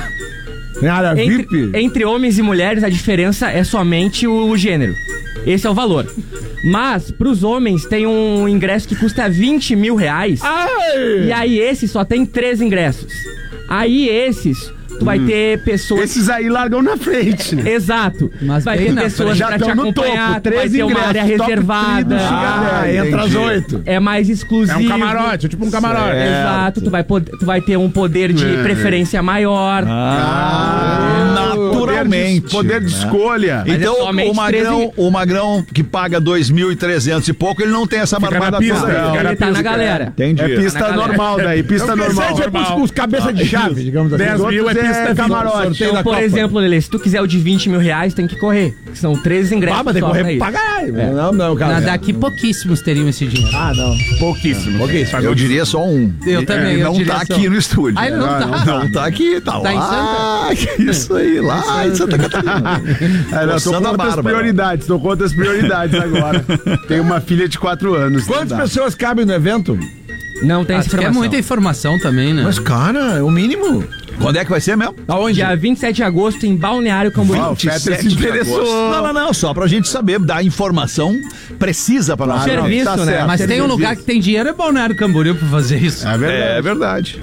R: Entre homens e mulheres, a diferença é somente o gênero. Esse é o valor. Mas, pros homens, tem um ingresso que custa R$20 mil. E aí, esse só tem 3 ingressos. Aí, esses... Tu vai ter pessoas...
S: Esses aí largam na frente, né?
R: Exato.
C: Mas
R: vai ter pessoas pra te acompanhar, vai ter uma área reservada.
O: Entra às 8.
R: É mais exclusivo.
Q: É um camarote, tipo um camarote.
R: Exato. Tu vai ter um poder de preferência maior.
O: Naturalmente.
S: Poder de escolha.
O: Então, o magrão que paga 2.300 e pouco, ele não tem essa barbada toda.
R: Ele tá na galera.
O: Entendi.
S: É pista normal daí, pista normal.
O: É os cabeça de chave, digamos assim.
Q: 10 mil é pista
S: camarote.
R: Então, por exemplo, Lelê, se tu quiser o de R$20 mil, tem que correr. São 13 ingressos.
O: Mas tem que correr pra caralho. Não, cara.
C: Daqui pouquíssimos teriam esse dinheiro.
O: Não.
Q: Pouquíssimo.
O: Eu diria só um.
C: Eu também.
O: Ele não tá aqui no estúdio.
C: Ele não tá.
O: Não tá aqui, tá lá.
C: Tá em Santa?
O: Que isso aí, lá em Santa Catarina.
S: Tô com outras prioridades agora. Tenho uma filha de 4 anos.
O: Quantas pessoas cabem no evento?
R: Não tem essa informação.
C: É muita informação também, né?
O: Mas, cara, é o mínimo. Quando é que vai ser mesmo?
R: Aonde? Dia 27 de agosto em Balneário Camboriú.
O: 27 de agosto. Não, só pra gente saber, dar informação precisa pra nós.
R: Serviço,
C: tá,
R: né?
C: Mas tem um lugar que tem dinheiro, é Balneário Camboriú pra fazer isso.
O: É verdade.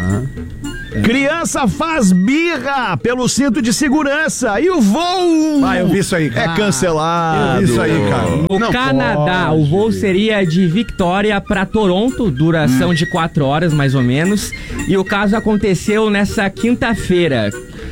O: Criança faz birra pelo cinto de segurança e o voo
P: eu vi isso aí,
O: é cancelado.
P: Eu vi isso aí, cara.
R: No Canadá, o voo seria de Victoria para Toronto, duração de 4 horas mais ou menos. E o caso aconteceu nessa quinta-feira.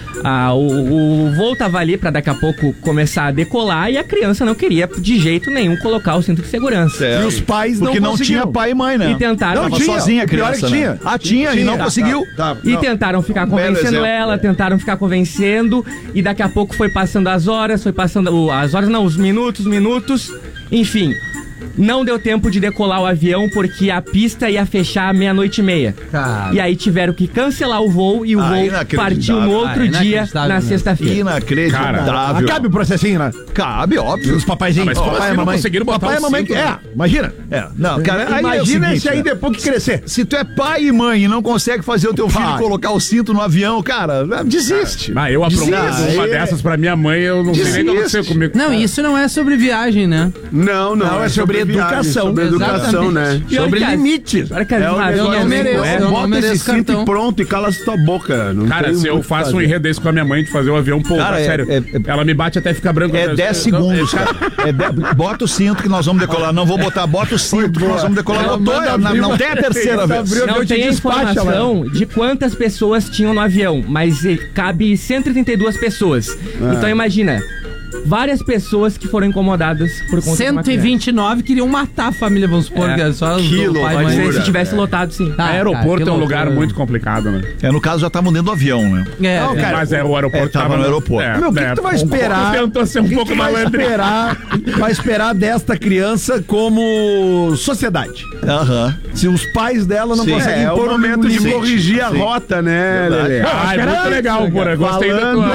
R: O voo tava ali pra daqui a pouco começar a decolar e a criança não queria de jeito nenhum colocar o cinto de segurança.
O: E os pais
R: porque
O: não tinha pai e mãe, né?
R: E tentaram...
O: Não, tinha, sozinha a criança,
P: tinha.
O: Né? Tinha e não conseguiu.
R: E tentaram ficar convencendo ela, tentaram ficar convencendo e daqui a pouco foi passando as horas, os minutos, enfim... Não deu tempo de decolar o avião porque a pista ia fechar 00:30. E aí tiveram que cancelar o voo e o voo partiu no outro dia, na sexta-feira.
O: Inacreditável.
P: Cabe o processinho, né?
O: Cabe, óbvio.
P: Os papaizinhos.
Q: Mas papai e mamãe conseguiram botar
P: papai e mamãe.
O: Imagina. Não, cara,
P: imagina esse aí depois que crescer.
O: Se tu é pai e mãe e não consegue fazer o teu filho colocar o cinto no avião, cara, desiste.
Q: Eu aproveito uma dessas pra minha mãe, eu não sei nem o que aconteceu comigo.
C: Não, isso não é sobre viagem, né?
S: Não,
P: é sobre educação.
S: Sobre educação, né?
P: Sobre limites.
C: Eu não mereço.
S: Bota esse cinto e pronto e cala tua boca.
Q: Cara, se eu faço um enredo desse com a minha mãe de fazer o avião, sério, ela me bate até ficar branco.
O: É 10 segundos, cara. Bota o cinto que nós vamos decolar. Não vou botar, bota o cinto que nós vamos decolar. Não tem a terceira vez.
R: Não tem a informação de quantas pessoas tinham no avião, mas cabe 132 pessoas. Então imagina... Várias pessoas que foram incomodadas por conta
C: 129 queriam matar a família, vamos supor, que é só
R: se tivesse lotado, sim.
Q: Aeroporto é um lugar muito complicado, né?
O: No caso, já estavam dentro do avião, né?
Q: Mas o aeroporto
O: tava no aeroporto.
P: O que tu vai esperar?
Q: Tentou ser um pouco malandro.
P: Vai esperar desta criança como sociedade. Se os pais dela não conseguem
S: pôr o momento de corrigir a rota, né, Lelê?
Q: É muito legal, porra. Gostei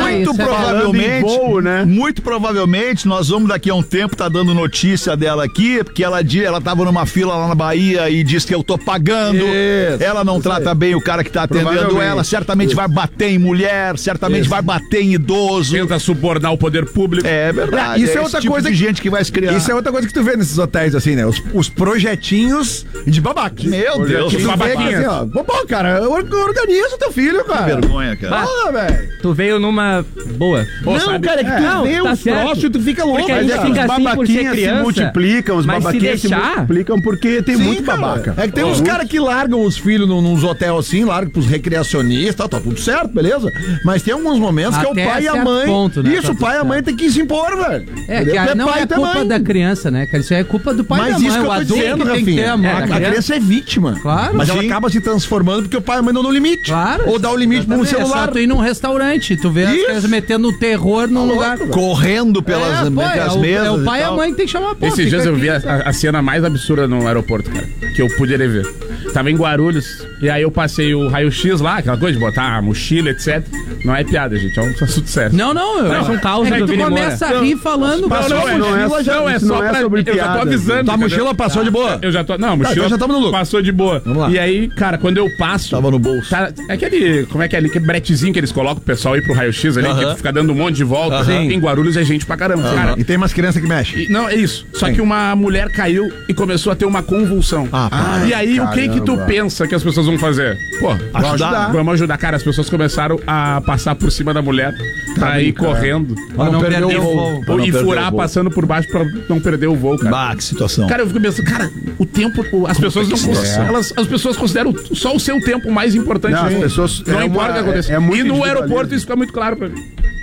O: muito provavelmente nós vamos daqui a um tempo tá dando notícia dela aqui, porque ela tava numa fila lá na Bahia e disse que eu tô pagando. Ela não trata bem o cara que tá atendendo ela, certamente vai bater em mulher, certamente vai bater em idoso.
Q: Tenta subornar o poder público.
O: É verdade.
P: Isso é outra
O: tipo
P: coisa
O: de gente que vai se criar.
P: Isso é outra coisa que tu vê nesses hotéis assim, né? Os projetinhos de babaca.
O: Meu Deus,
P: que tu vê assim, ó. Pô, cara, organiza teu filho, cara.
O: Que vergonha, cara.
P: Velho.
R: Tu veio numa boa.
P: Não, cara, que tu vê os troços e tu fica louco.
R: Porque a gente fica assim por ser criança.
S: Os babaquinhas se multiplicam porque tem muito babaca.
P: É que tem uns caras que largam os filhos nos hotéis assim, largam pros recreacionistas, tá tudo certo, beleza? Mas tem alguns momentos que é o pai e a mãe. Isso, o pai e a mãe tem que se impor, velho.
C: Que não é culpa da criança, né? Isso é culpa do pai e da mãe.
P: Mas isso que eu tô dizendo, Rafinha. A criança é vítima.
C: Claro.
P: Mas ela acaba se transformando porque o pai e a mãe não dão limite.
C: Claro.
P: Ou dá o limite pra um celular.
C: É só tu ir num restaurante, tu vê as crianças metendo terror num lugar.
O: Correndo pelas mesas.
C: É o pai e a mãe que tem que chamar a porra.
Q: Esses dias eu vi a cena mais absurda no aeroporto, cara, que eu poderia ver. Tava em Guarulhos, e aí eu passei o raio-x lá, aquela coisa de botar a mochila, etc. Não é piada, gente, é um assunto sério.
C: Não,
R: parece um caos do
C: tu começa a rir falando.
Q: Não é só pra...
S: sobre piada.
Q: Eu já tô avisando.
P: Tua mochila passou de boa.
Q: Eu já tô... Não, a mochila
P: já tamo no lucro.
Q: Passou de boa.
P: Vamos lá.
Q: E aí, cara, quando eu passo...
O: Tava no bolso.
Q: Tá, aquele... Como é que é ali? Aquele bretezinho que eles colocam pro pessoal ir pro raio-x ali, que fica dando um monte de volta. Em Guarulhos é gente pra caramba. Cara,
P: e tem umas crianças que mexem.
Q: Não, é isso. Só que uma mulher caiu e começou a ter uma convulsão. E aí, o que tu pensa que as pessoas vão fazer? Pô, vamos ajudar. Cara, as pessoas começaram a passar por cima da mulher pra ir correndo.
C: Pra não perder o voo.
Q: E furar passando por baixo pra não perder o voo, cara.
O: Que situação.
Q: Cara, eu fico pensando, cara, o tempo, as pessoas não consideram. As pessoas consideram só o seu tempo mais importante.
S: Não, as pessoas...
Q: Não importa o que aconteça. E no aeroporto isso fica muito claro pra mim.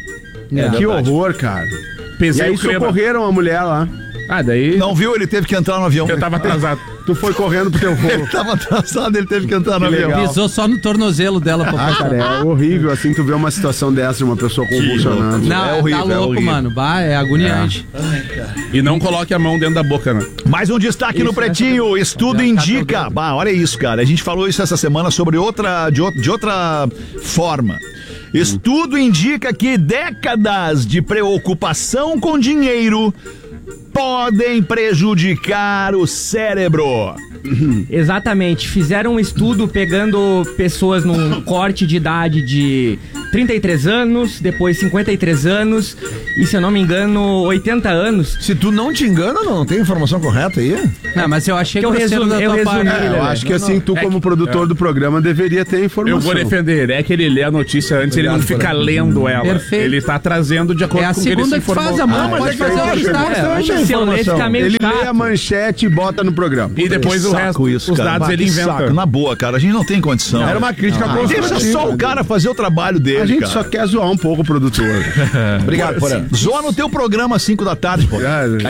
S: Que horror, cara. E aí socorreram a mulher lá.
Q: Daí...
O: Não viu? Ele teve que entrar no avião.
Q: Eu tava atrasado.
S: Tu foi correndo pro teu voo.
O: Ele tava atrasado, ele teve que entrar no avião.
C: Pisou só no tornozelo dela pra passar.
S: Cara, é horrível assim tu vê uma situação dessa de uma pessoa convulsionando.
C: Não, é horrível, tá louco, mano. É agoniante.
Q: Ai, cara. E não coloque a mão dentro da boca, né?
O: Mais um destaque no Pretinho. Estudo indica. Olha isso, cara. A gente falou isso essa semana sobre de outra forma. Estudo indica que décadas de preocupação com dinheiro podem prejudicar o cérebro.
R: Exatamente. Fizeram um estudo pegando pessoas num corte de idade de 33 anos, depois 53 anos e, se eu não me engano, 80 anos.
O: Se tu não te engana, não tem informação correta aí?
C: Não, mas eu achei que
R: eu resumi.
S: Eu acho que assim, tu como produtor do programa deveria ter informação.
Q: Eu vou defender. É que ele lê a notícia antes, ele não fica lendo ela. Perfeito. Ele tá trazendo de acordo com o que ele se informou.
C: Faz a mão, pode fazer o destaque.
S: Ele lê a manchete e bota no programa.
Q: E depois o resto, os dados ele inventa.
O: Na boa, cara, a gente não tem condição.
S: Era uma crítica construtiva.
O: Deixa só o cara fazer o trabalho dele,
S: a gente só quer zoar um pouco o produtor.
O: Obrigado, Porã. Zoa no teu programa às 5 da tarde, pô.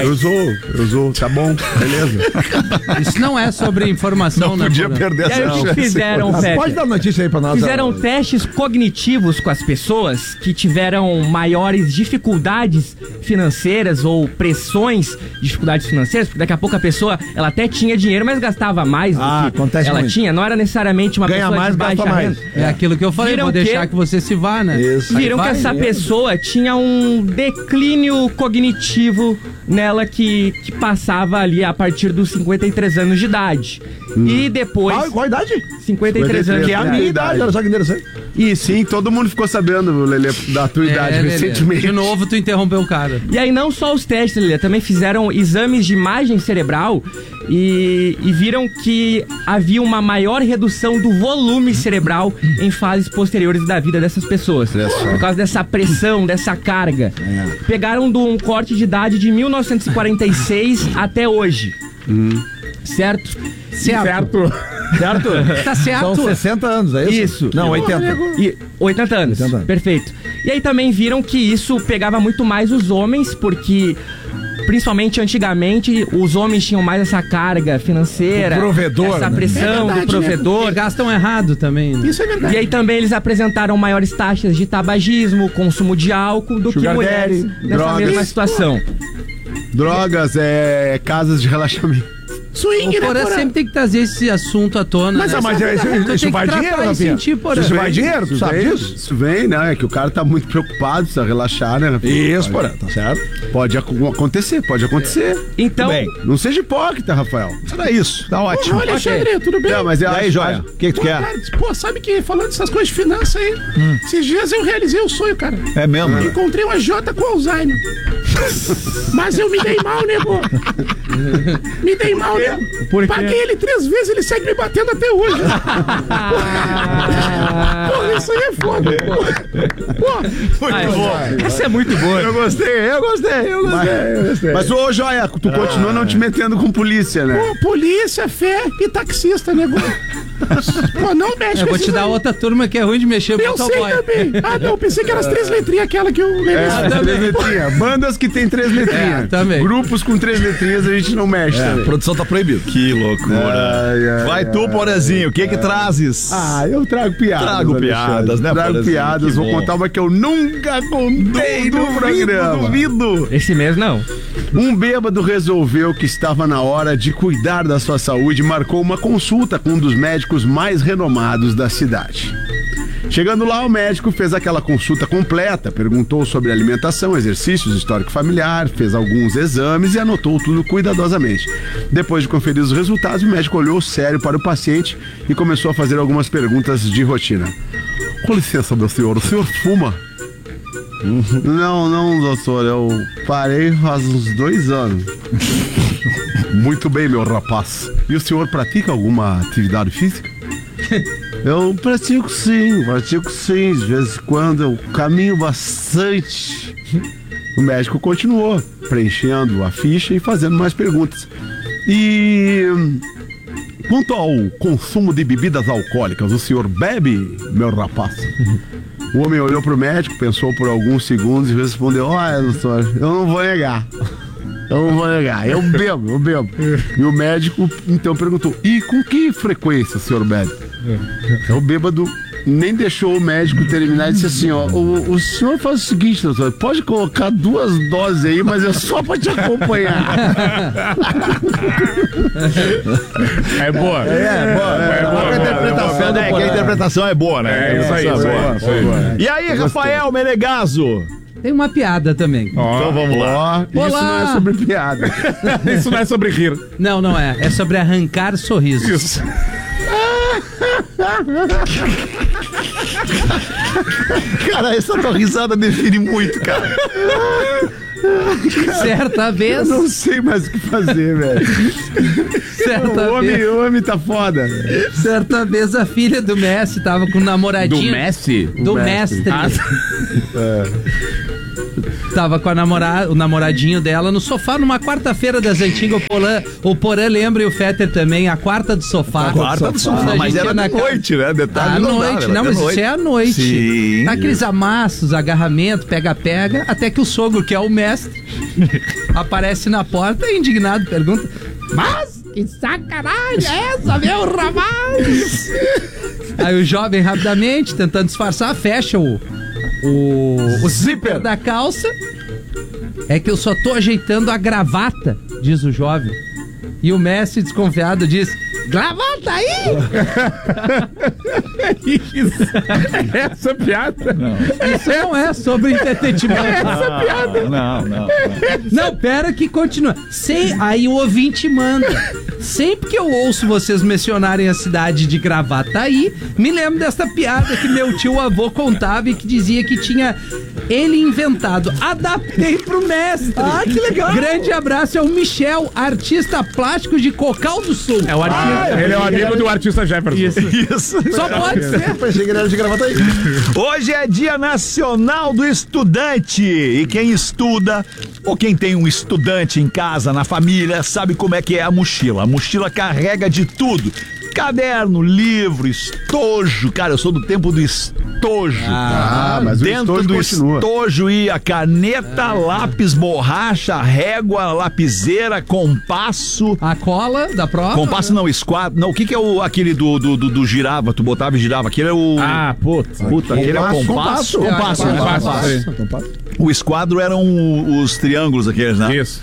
S: Eu zoo, tá bom, beleza.
C: Isso não é sobre informação,
O: não podia perder essa
R: chance. O que fizeram,
P: pode dar notícia aí pra nós.
R: Fizeram testes cognitivos com as pessoas que tiveram maiores dificuldades financeiras ou pressões de dificuldades financeiras, porque daqui a pouco a pessoa, ela até tinha dinheiro, mas gastava mais do que ela
P: muito.
R: tinha. Não era necessariamente uma
P: ganha
R: pessoa
P: mais,
R: de baixa renda.
C: É aquilo que eu falei, vou deixar que você se vá, né?
P: Isso.
R: Viram que essa pessoa tinha um declínio cognitivo nela que passava ali a partir dos 53 anos de idade. E depois...
P: Qual a idade?
R: 53 anos.
P: Que é a minha idade, olha só que interessante.
S: E sim, todo mundo ficou sabendo, Lelê, da tua idade recentemente.
C: De novo, tu interrompeu o cara.
R: E aí não só os testes, Lelê, também fizeram exames de imagem cerebral e viram que havia uma maior redução do volume cerebral em fases posteriores da vida dessas pessoas. Por causa dessa pressão, dessa carga. Pegaram de um corte de idade de 1946 até hoje. Certo?
C: Certo. Tá certo.
P: São 60 anos, é isso?
R: Isso.
P: Não, 80.
R: 80 anos. 80 anos. Perfeito. E aí também viram que isso pegava muito mais os homens, porque... Principalmente antigamente, os homens tinham mais essa carga financeira,
P: o provedor,
R: essa pressão do provedor.
C: Né? Gastam errado também. Né?
R: Isso é verdade. E aí também eles apresentaram maiores taxas de tabagismo, consumo de álcool do que mulheres nessa mesma situação.
S: Drogas, casas de relaxamento.
C: Swing, o Porã sempre tem que trazer esse assunto à tona.
P: Mas, isso vai dinheiro, Rafinha? Isso vai dinheiro, tu sabe disso?
S: Isso vem, né? É que o cara tá muito preocupado, precisa relaxar, né?
P: Isso, Porã, tá certo?
S: Pode acontecer.
R: Então...
S: Bem, não seja hipócrita, Rafael.
O: Era isso, tá ótimo.
Q: Olha, Alexandre, tudo bem?
S: Não, mas
O: e aí, Joia? O que tu quer?
Q: Cara, sabe que falando dessas coisas de finanças aí, esses dias eu realizei o sonho, cara.
O: É mesmo?
Q: Encontrei uma Jota com Alzheimer. Mas eu me dei mal, nego. Me dei mal, nego. Paguei ele 3 vezes, ele segue me batendo até hoje. Porra, isso aí é foda.
O: Muito bom.
R: Essa é muito boa.
S: Eu gostei. Mas, ô, Joia, tu continua não te metendo com polícia, né?
Q: Pô, polícia, fé e taxista, nego. Pô, não mexe.
C: Eu vou te dar outra turma que é ruim de mexer com o
Q: motoboy. Eu sei também. Ah, não, pensei que eram as 3 letrinhas, aquela que eu lembro.
S: Três letrinhas. Bandas que tem 3 letrinhas.
C: Também.
S: Grupos com 3 letrinhas a gente não mexe.
O: A produção tá proibida. Que loucura. Vai tu, Porazinho, o que trazes?
S: Eu trago piadas.
O: Trago piadas, né,
S: Trago piadas, vou contar uma que eu nunca contei no programa.
O: Duvido.
R: Esse mês não.
S: Um bêbado resolveu que estava na hora de cuidar da sua saúde e marcou uma consulta com um dos médicos mais renomados da cidade. Chegando lá, o médico fez aquela consulta completa, perguntou sobre alimentação, exercícios, histórico familiar, fez alguns exames e anotou tudo cuidadosamente. Depois de conferir os resultados, o médico olhou sério para o paciente e começou a fazer algumas perguntas de rotina. Com licença, meu senhor, o senhor fuma? Não, doutor, eu parei faz uns 2 anos. Muito bem, meu rapaz. E o senhor pratica alguma atividade física? Eu pratico sim. De vez em quando eu caminho bastante. O médico continuou preenchendo a ficha e fazendo mais perguntas. E quanto ao consumo de bebidas alcoólicas, o senhor bebe, meu rapaz? O homem olhou pro médico, pensou por alguns segundos e respondeu: olha, doutor, eu não vou negar, eu bebo. E o médico então perguntou: e com que frequência o senhor bebe? O bêbado nem deixou o médico terminar e disse assim: ó, o senhor faz o seguinte, doutor, pode colocar 2 doses aí, mas é só pra te acompanhar.
Q: É boa.
O: A interpretação é boa, né?
Q: É isso aí.
O: E aí, Rafael Menegaso?
C: Tem uma piada também.
O: Então vamos lá.
P: Isso não é sobre piada.
Q: Isso não é sobre rir.
C: Não é. É sobre arrancar sorrisos.
Q: Isso.
O: Cara, essa tua risada define muito, cara.
C: Certa vez.
P: Eu não sei mais o que fazer, velho. O homem tá foda.
C: Certa vez a filha do Messi tava com o namoradinho.
Q: Do Messi?
C: Do mestre. Tava com o namoradinho dela no sofá numa quarta-feira das antigas. O Porã lembra e o Fetter também, a quarta do sofá.
O: A quarta do sofá, mas era na noite, né? Detalhe.
C: À noite, não, mas isso é à noite.
O: Sim.
C: Aqueles amassos, agarramento, pega-pega, até que o sogro, que é o mestre, aparece na porta e indignado pergunta: mas que sacanagem é essa, meu rapaz? Aí o jovem rapidamente, tentando disfarçar, fecha o zíper da calça. É que eu só tô ajeitando a gravata, diz o jovem. E o mestre, desconfiado, diz: gravata aí!
Q: Essa piada?
C: Não. Isso não é sobre entretenimento.
Q: Essa piada?
C: Não, pera que continua. Aí o ouvinte manda. Sempre que eu ouço vocês mencionarem a cidade de Gravataí, me lembro dessa piada que meu tio avô contava e que dizia que tinha ele inventado. Adaptei pro mestre.
P: Ah, que legal.
C: Grande abraço ao Michel, artista plástico de Cocal do Sul.
Q: É o artista. Ele é o amigo do artista Jefferson.
O: Isso.
C: Só pode ser.
P: Achei que ele era de Gravataí.
O: Hoje é Dia Nacional do Estudante. E quem estuda, ou quem tem um estudante em casa, na família, sabe como é que é a mochila. A mochila carrega de tudo. Caderno, livro, estojo. Cara, eu sou do tempo do estojo.
P: Mas
O: dentro
P: o
O: do
P: continua.
O: estojo ia caneta, lápis, borracha, régua, lapiseira, compasso.
C: A cola da prova?
O: Compasso não, esquadro. Não, o que é aquele do girava? Tu botava e girava. Aquele é o... Puta, aquele é o compasso. Compasso. O esquadro eram os triângulos aqueles, né?
Q: Isso.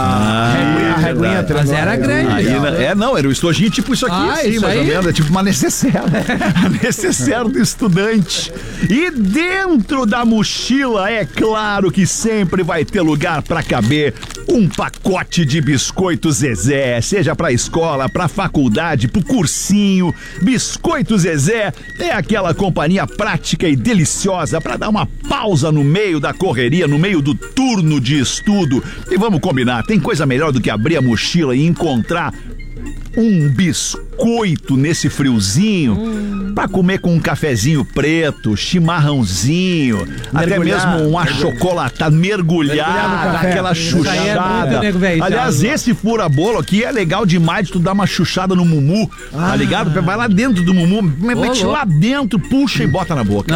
P: A reguinha.
C: Mas era grande.
O: Era o estojinho tipo isso aqui, assim,
C: isso
O: mais ou
C: aí?
O: menos. É tipo uma necessaire. A necessaire do estudante. E dentro da mochila, é claro que sempre vai ter lugar pra caber um pacote de biscoito Zezé. Seja pra escola, pra faculdade, pro cursinho. Biscoito Zezé é aquela companhia prática e deliciosa pra dar uma pausa no meio da correria, no meio do turno de estudo. E vamos combinar, tem coisa melhor do que abrir a mochila e encontrar um biscoito nesse friozinho pra comer com um cafezinho preto, chimarrãozinho, até mesmo um achocolatado, mergulhar, dar aquela chuchada. Aliás, esse fura-bolo aqui é legal demais de tu dar uma chuchada no mumu, tá ligado? Vai lá dentro do mumu, mete lá dentro, puxa e bota na boca.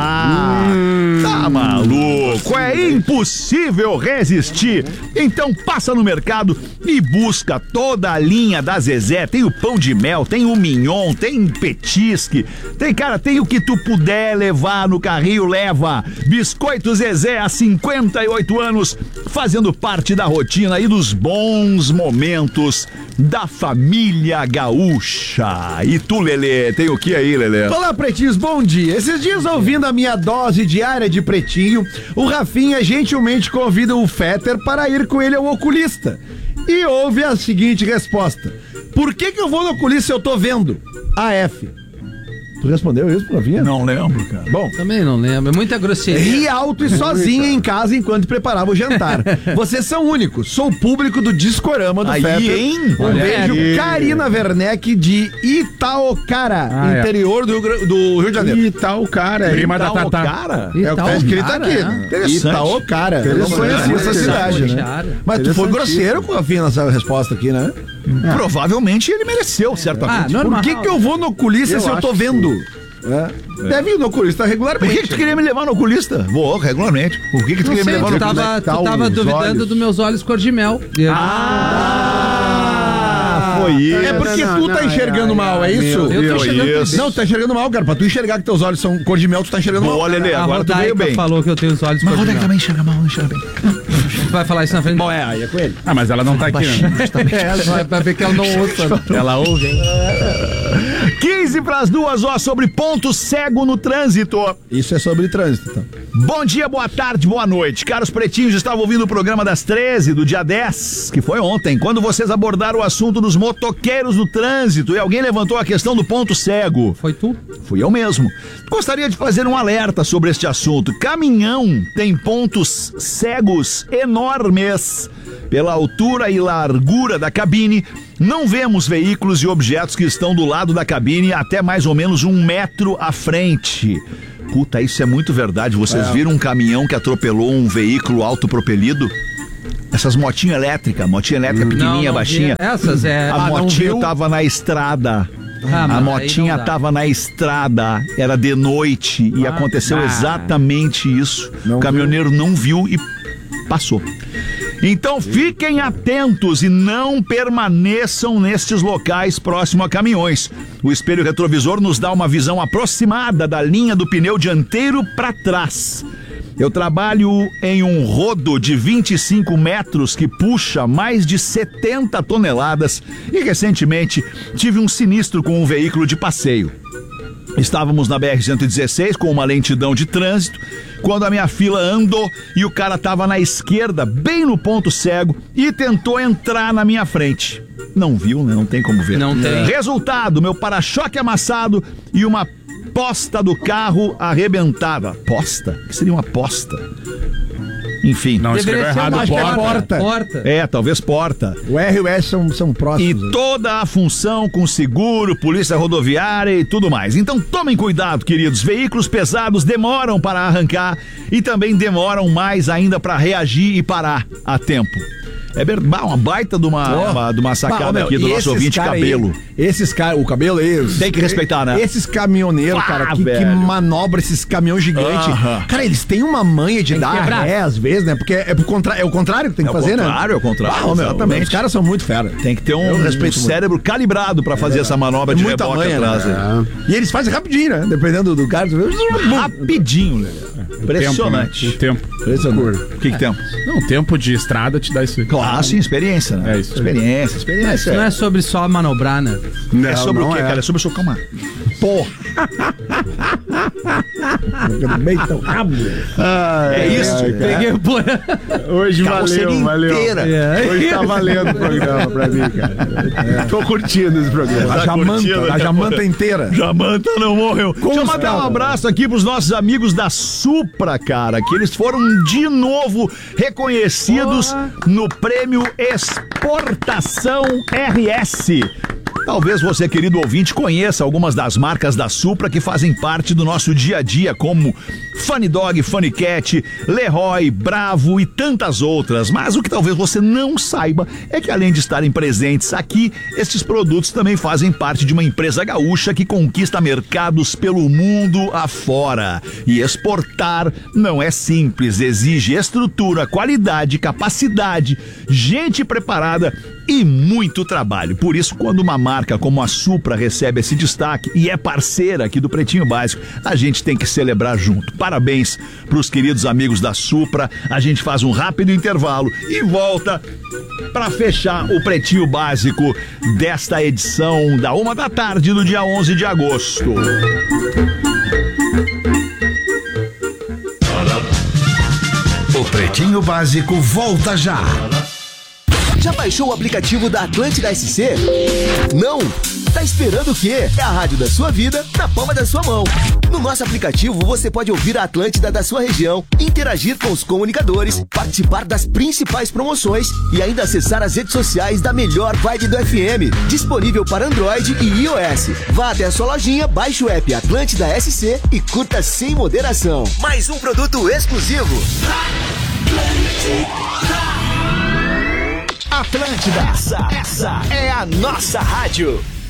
O: Tá maluco, é impossível resistir. Então passa no mercado e busca toda a linha da Zezé. Tem o pão de mel, tem o mignon, tem petisque, tem o que tu puder levar no carrinho, leva. Biscoito Zezé há 58 anos, fazendo parte da rotina e dos bons momentos da família gaúcha. E tu, Lelê, tem o que aí, Lelê?
P: Olá, pretinhos, bom dia. Esses dias, ouvindo a minha dose diária de pretinho, o Rafinha gentilmente convida o Fetter para ir com ele ao oculista. E houve a seguinte resposta: por que eu vou no oculista se eu tô vendo? AF. Tu respondeu isso pro Rafinha?
O: Não lembro, cara.
P: Bom,
C: também não lembro, é muita grosseria.
P: Ri alto e sozinha em casa enquanto preparava o jantar. Vocês são únicos. Sou público do Discorama do Fetter.
O: Hein?
P: Um beijo, Karina Werneck de Itaocara, interior do Rio de Janeiro.
Q: Itaocara, prima da Tatá.
P: É o que tá escrito aqui. Itaocara. Eu não conhecia essa cidade, né? Mas tu foi grosseiro com a Rafinha nessa resposta aqui, né?
O: Provavelmente ele mereceu, certamente.
P: Por que eu vou no oculista se eu tô vendo? Deve ir no oculista regularmente.
O: Por que tu queria me levar no oculista? Vou, regularmente. Por que tu queria me levar no oculista?
C: Tu tava duvidando dos meus olhos cor de mel.
O: Foi isso.
P: É porque tu tá enxergando mal, é isso?
O: Eu tô enxergando isso.
P: Não, tu tá enxergando mal, cara. Pra tu enxergar que teus olhos são cor de mel, tu tá enxergando mal.
O: Olha, Lelê, agora tu veio bem.
C: Falou que eu tenho os olhos cor de mel.
O: Mas também enxerga mal, não enxerga bem.
C: tu vai falar isso na frente?
P: Bom, aí é com ele.
Q: Ah, mas ela não tá aqui, né?
C: Vai ver que ela não ouça.
Q: Ela ouve, hein?
O: 15:02, ó, sobre ponto cego no trânsito.
P: Isso é sobre trânsito, então.
O: Bom dia, boa tarde, boa noite. Caros pretinhos, estava ouvindo o programa das 13, do dia 10, que foi ontem, quando vocês abordaram o assunto dos motoqueiros no trânsito e alguém levantou a questão do ponto cego.
C: Foi tu?
O: Fui eu mesmo. Gostaria de fazer um alerta sobre este assunto. Caminhão tem pontos cegos enormes. Pela altura e largura da cabine, não vemos veículos e objetos que estão do lado da cabine até mais ou menos 1 metro à frente. Puta, isso é muito verdade. Vocês viram um caminhão que atropelou um veículo autopropelido? Essas motinhas elétricas, pequenininha, não baixinha.
C: Essas
O: A motinha tava na estrada. A motinha tava na estrada, era de noite e aconteceu exatamente isso. O caminhoneiro não viu e passou. Então fiquem atentos e não permaneçam nestes locais próximo a caminhões. O espelho retrovisor nos dá uma visão aproximada da linha do pneu dianteiro para trás. Eu trabalho em um rodo de 25 metros que puxa mais de 70 toneladas e recentemente tive um sinistro com um veículo de passeio. Estávamos na BR-116 com uma lentidão de trânsito quando a minha fila andou e o cara estava na esquerda, bem no ponto cego, e tentou entrar na minha frente. Não viu, né? Não tem como ver.
C: Não tem.
O: Resultado, meu para-choque amassado e uma posta do carro arrebentada. Posta? O que seria uma posta? Enfim.
Q: Não, escreveu errado.
P: Porta.
O: É, talvez porta.
P: O R e o S são próximos.
O: E toda a função com seguro, polícia rodoviária e tudo mais. Então tomem cuidado, queridos. Veículos pesados demoram para arrancar e também demoram mais ainda para reagir e parar a tempo. É uma baita de uma sacada aqui do nosso ouvinte Cabelo.
P: Esses caras, o Cabelo aí.
O: Tem que respeitar, né?
P: Esses caminhoneiros, cara, que manobra esses caminhões gigantes. Cara, eles têm uma manha de dar ré às vezes, né? Porque é o contrário que tem que fazer, né?
O: É o contrário.
P: Exatamente. Os caras são muito fera.
O: Tem que ter um cérebro calibrado pra fazer essa manobra de reboque
P: manha,
O: atrás.
P: Né? E eles fazem rapidinho, né? Dependendo do cara.
O: Rapidinho, né? Impressionante.
Q: O tempo.
O: O que tempo?
Q: Não, o tempo de estrada te dá isso.
O: Claro, sim, experiência, né?
Q: É isso.
O: Experiência.
C: Não é sobre só manobrar, né?
O: É sobre o quê, cara? É sobre socar uma... Porra!
P: Bem tão rápido.
O: É isso.
C: Peguei por...
S: Hoje valeu. Hoje tá valendo o programa pra mim, cara. Tô curtindo esse programa.
P: A Jamanta inteira.
O: Jamanta não morreu. Deixa eu mandar um abraço aqui pros nossos amigos da Supra, cara, que eles foram de novo reconhecidos no prêmio Exportação RS. Talvez você, querido ouvinte, conheça algumas das marcas da Supra que fazem parte do nosso dia a dia, como Funny Dog, Funny Cat, Leroy, Bravo e tantas outras. Mas o que talvez você não saiba é que, além de estarem presentes aqui, estes produtos também fazem parte de uma empresa gaúcha que conquista mercados pelo mundo afora. E exportar não é simples, exige estrutura, qualidade, capacidade, gente preparada e muito trabalho. Por isso, quando uma marca como a Supra recebe esse destaque e é parceira aqui do Pretinho Básico, a gente tem que celebrar junto. Parabéns para os queridos amigos da Supra. A gente faz um rápido intervalo e volta para fechar o Pretinho Básico desta edição da 13h do dia 11 de agosto.
N: O Pretinho Básico volta já.
T: Já baixou o aplicativo da Atlântida SC? Não? Tá esperando o quê? É a rádio da sua vida na palma da sua mão. No nosso aplicativo você pode ouvir a Atlântida da sua região, interagir com os comunicadores, participar das principais promoções e ainda acessar as redes sociais da melhor vibe do FM. Disponível para Android e iOS. Vá até a sua lojinha, baixe o app Atlântida SC e curta sem moderação. Mais um produto exclusivo. Atlântida, essa é a nossa rádio.